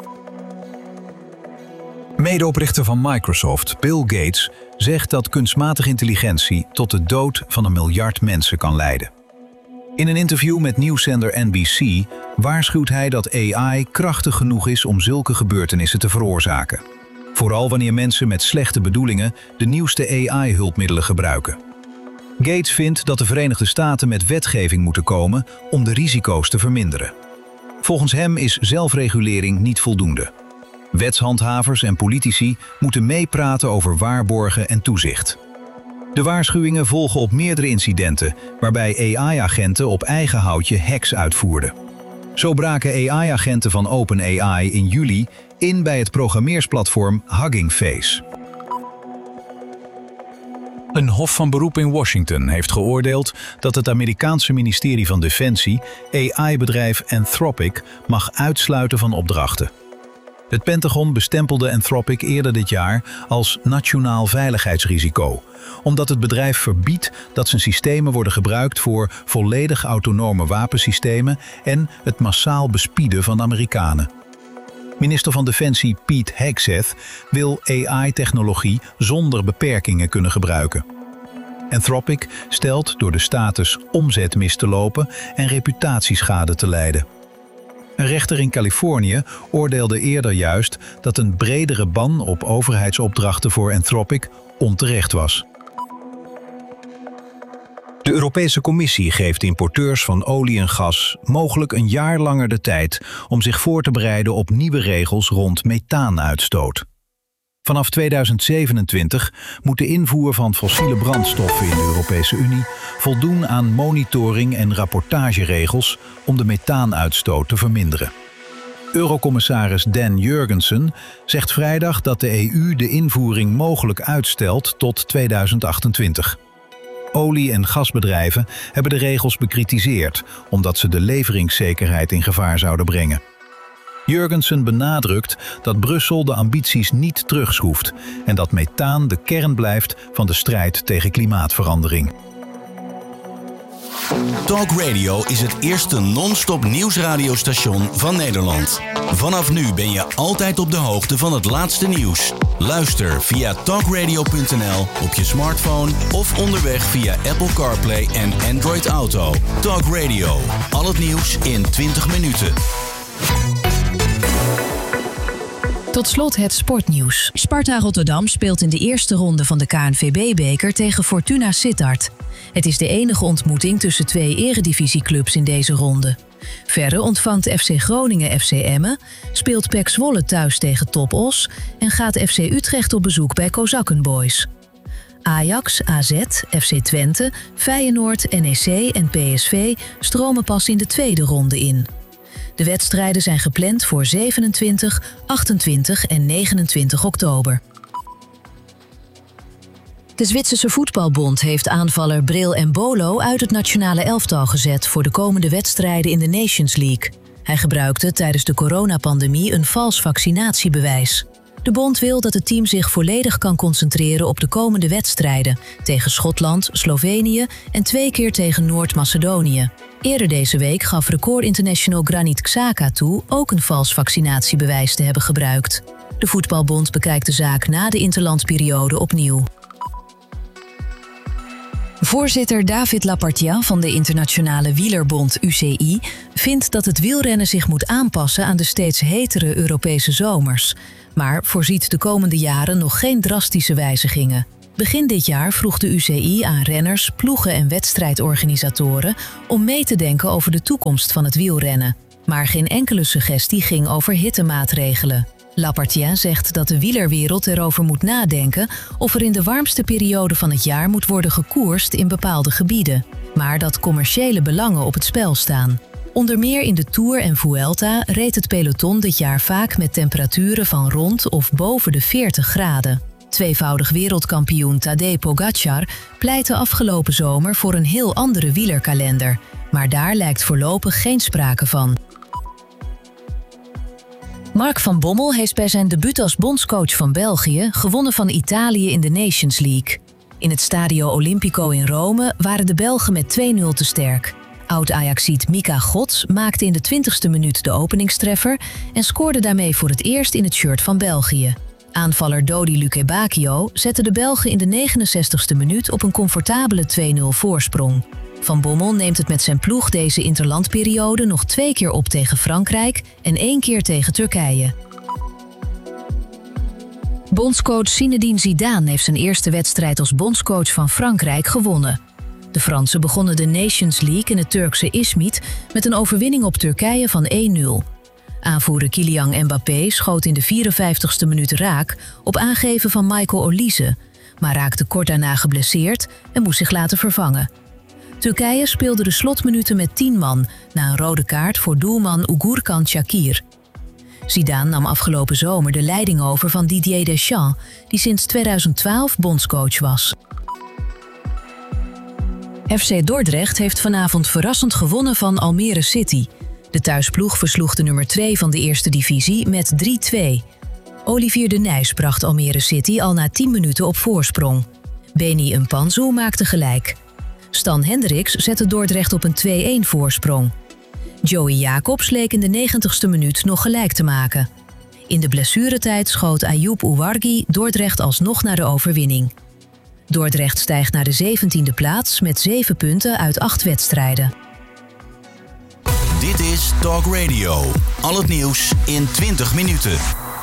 Medeoprichter van Microsoft, Bill Gates, zegt dat kunstmatige intelligentie tot de dood van een miljard mensen kan leiden. In een interview met nieuwszender N B C waarschuwt hij dat A I krachtig genoeg is om zulke gebeurtenissen te veroorzaken. Vooral wanneer mensen met slechte bedoelingen de nieuwste A I-hulpmiddelen gebruiken. Gates vindt dat de Verenigde Staten met wetgeving moeten komen om de risico's te verminderen. Volgens hem is zelfregulering niet voldoende. Wetshandhavers en politici moeten meepraten over waarborgen en toezicht. De waarschuwingen volgen op meerdere incidenten waarbij A I-agenten op eigen houtje hacks uitvoerden. Zo braken A I-agenten van OpenAI in juli in bij het programmeersplatform Hugging Face. Een hof van beroep in Washington heeft geoordeeld dat het Amerikaanse ministerie van Defensie A I-bedrijf Anthropic mag uitsluiten van opdrachten. Het Pentagon bestempelde Anthropic eerder dit jaar als nationaal veiligheidsrisico, omdat het bedrijf verbiedt dat zijn systemen worden gebruikt voor volledig autonome wapensystemen en het massaal bespieden van Amerikanen. Minister van Defensie Pete Hegseth wil A I-technologie zonder beperkingen kunnen gebruiken. Anthropic stelt door de status omzet mis te lopen en reputatieschade te lijden. Een rechter in Californië oordeelde eerder juist dat een bredere ban op overheidsopdrachten voor Anthropic onterecht was. De Europese Commissie geeft importeurs van olie en gas mogelijk een jaar langer de tijd om zich voor te bereiden op nieuwe regels rond methaanuitstoot. Vanaf tweeduizend zevenentwintig moet de invoer van fossiele brandstoffen in de Europese Unie voldoen aan monitoring- en rapportageregels om de methaanuitstoot te verminderen. Eurocommissaris Dan Jurgensen zegt vrijdag dat de E U de invoering mogelijk uitstelt tot tweeduizend achtentwintig. Olie- en gasbedrijven hebben de regels bekritiseerd omdat ze de leveringszekerheid in gevaar zouden brengen. Jurgensen benadrukt dat Brussel de ambities niet terugschroeft en dat methaan de kern blijft van de strijd tegen klimaatverandering. Talk Radio is het eerste non-stop nieuwsradiostation van Nederland. Vanaf nu ben je altijd op de hoogte van het laatste nieuws. Luister via talkradio punt n l op je smartphone of onderweg via Apple CarPlay en Android Auto. Talk Radio, al het nieuws in twintig minuten. Tot slot het sportnieuws. Sparta Rotterdam speelt in de eerste ronde van de K N V B-beker tegen Fortuna Sittard. Het is de enige ontmoeting tussen twee eredivisieclubs in deze ronde. Verder ontvangt F C Groningen F C Emmen, speelt P E C Zwolle thuis tegen Top Os en gaat F C Utrecht op bezoek bij Kozakkenboys. Ajax, A Z, F C Twente, Feyenoord, N E C en P S V stromen pas in de tweede ronde in. De wedstrijden zijn gepland voor zevenentwintig, achtentwintig en negenentwintig oktober. De Zwitserse voetbalbond heeft aanvaller Bril Embolo uit het nationale elftal gezet voor de komende wedstrijden in de Nations League. Hij gebruikte tijdens de coronapandemie een vals vaccinatiebewijs. De bond wil dat het team zich volledig kan concentreren op de komende wedstrijden tegen Schotland, Slovenië en twee keer tegen Noord-Macedonië. Eerder deze week gaf Record International Granit Xhaka toe ook een vals vaccinatiebewijs te hebben gebruikt. De voetbalbond bekijkt de zaak na de interlandperiode opnieuw. Voorzitter David Lapartien van de Internationale Wielerbond U C I vindt dat het wielrennen zich moet aanpassen aan de steeds hetere Europese zomers, maar voorziet de komende jaren nog geen drastische wijzigingen. Begin dit jaar vroeg de U C I aan renners, ploegen en wedstrijdorganisatoren om mee te denken over de toekomst van het wielrennen. Maar geen enkele suggestie ging over hittemaatregelen. Lapartien zegt dat de wielerwereld erover moet nadenken of er in de warmste periode van het jaar moet worden gekoerst in bepaalde gebieden, maar dat commerciële belangen op het spel staan. Onder meer in de Tour en Vuelta reed het peloton dit jaar vaak met temperaturen van rond of boven de veertig graden. Tweevoudig wereldkampioen Tadej Pogačar pleitte afgelopen zomer voor een heel andere wielerkalender, maar daar lijkt voorlopig geen sprake van. Mark van Bommel heeft bij zijn debuut als bondscoach van België gewonnen van Italië in de Nations League. In het Stadio Olimpico in Rome waren de Belgen met twee nul te sterk. Oud-Ajaxiet Mika Gods maakte in de twintigste minuut de openingstreffer en scoorde daarmee voor het eerst in het shirt van België. Aanvaller Dodi Lukebakio zette de Belgen in de negenenzestigste minuut op een comfortabele twee nul voorsprong. Van Bommel neemt het met zijn ploeg deze interlandperiode nog twee keer op tegen Frankrijk en één keer tegen Turkije. Bondscoach Zinedine Zidane heeft zijn eerste wedstrijd als bondscoach van Frankrijk gewonnen. De Fransen begonnen de Nations League in het Turkse Izmit met een overwinning op Turkije van één nul. Aanvoerder Kylian Mbappé schoot in de vierenvijftigste minuut raak op aangeven van Michael Olise, maar raakte kort daarna geblesseerd en moest zich laten vervangen. Turkije speelde de slotminuten met tien man na een rode kaart voor doelman Ugurkan Shakir. Zidane nam afgelopen zomer de leiding over van Didier Deschamps, die sinds tweeduizend twaalf bondscoach was. F C Dordrecht heeft vanavond verrassend gewonnen van Almere City. De thuisploeg versloeg de nummer twee van de eerste divisie met drie twee. Olivier de Nijs bracht Almere City al na tien minuten op voorsprong. Beni Mpanzu maakte gelijk. Stan Hendricks zette Dordrecht op een twee-één voorsprong. Joey Jacobs leek in de negentigste minuut nog gelijk te maken. In de blessuretijd schoot Ayoub Ouarghi Dordrecht alsnog naar de overwinning. Dordrecht stijgt naar de zeventiende plaats met zeven punten uit acht wedstrijden. Dit is Talk Radio. Al het nieuws in twintig minuten.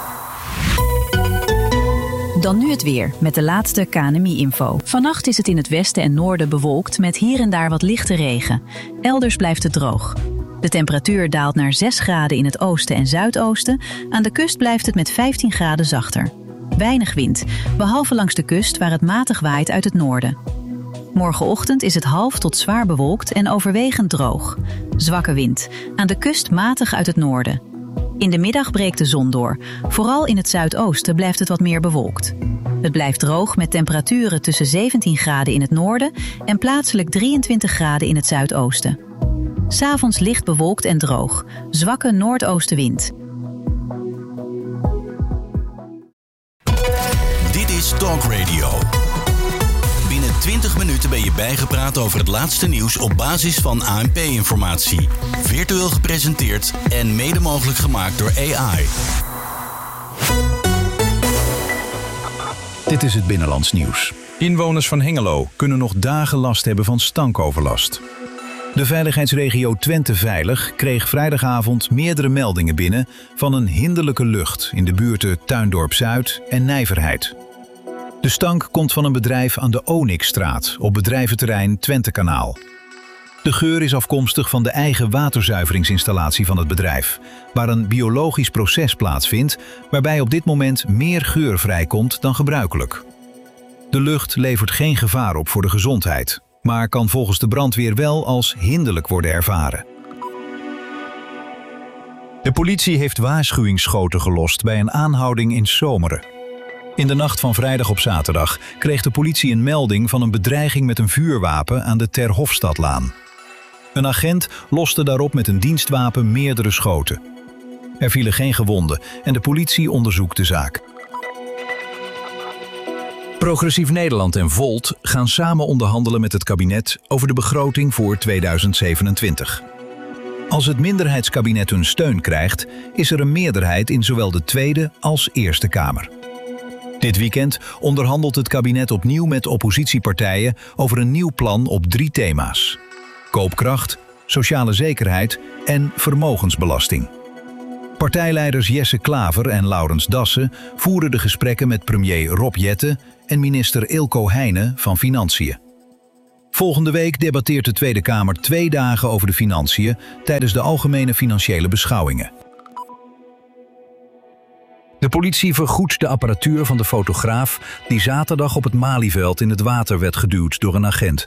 Dan nu het weer, met de laatste K N M I-info. Vannacht is het in het westen en noorden bewolkt met hier en daar wat lichte regen. Elders blijft het droog. De temperatuur daalt naar zes graden in het oosten en zuidoosten. Aan de kust blijft het met vijftien graden zachter. Weinig wind, behalve langs de kust waar het matig waait uit het noorden. Morgenochtend is het half tot zwaar bewolkt en overwegend droog. Zwakke wind, aan de kust matig uit het noorden. In de middag breekt de zon door. Vooral in het zuidoosten blijft het wat meer bewolkt. Het blijft droog met temperaturen tussen zeventien graden in het noorden en plaatselijk drieëntwintig graden in het zuidoosten. 'S Avonds licht bewolkt en droog. Zwakke noordoostenwind. Dit is Talk Radio. Binnen twintig minuten ben je bijgepraat over het laatste nieuws op basis van A N P-informatie. Virtueel gepresenteerd en mede mogelijk gemaakt door A I. Dit is het Binnenlands Nieuws. Inwoners van Hengelo kunnen nog dagen last hebben van stankoverlast. De veiligheidsregio Twente Veilig kreeg vrijdagavond meerdere meldingen binnen van een hinderlijke lucht in de buurten Tuindorp Zuid en Nijverheid. De stank komt van een bedrijf aan de Onyxstraat op bedrijventerrein Twentekanaal. De geur is afkomstig van de eigen waterzuiveringsinstallatie van het bedrijf, waar een biologisch proces plaatsvindt waarbij op dit moment meer geur vrijkomt dan gebruikelijk. De lucht levert geen gevaar op voor de gezondheid, maar kan volgens de brandweer wel als hinderlijk worden ervaren. De politie heeft waarschuwingsschoten gelost bij een aanhouding in Zomeren. In de nacht van vrijdag op zaterdag kreeg de politie een melding van een bedreiging met een vuurwapen aan de Ter Hofstadlaan. Een agent loste daarop met een dienstwapen meerdere schoten. Er vielen geen gewonden en de politie onderzoekt de zaak. Progressief Nederland en Volt gaan samen onderhandelen met het kabinet over de begroting voor tweeduizend zevenentwintig. Als het minderheidskabinet hun steun krijgt, is er een meerderheid in zowel de Tweede als Eerste Kamer. Dit weekend onderhandelt het kabinet opnieuw met oppositiepartijen over een nieuw plan op drie thema's: koopkracht, sociale zekerheid en vermogensbelasting. Partijleiders Jesse Klaver en Laurens Dassen voeren de gesprekken met premier Rob Jetten en minister Ilko Heijnen van Financiën. Volgende week debatteert de Tweede Kamer twee dagen over de financiën tijdens de algemene financiële beschouwingen. De politie vergoedt de apparatuur van de fotograaf die zaterdag op het Malieveld in het water werd geduwd door een agent.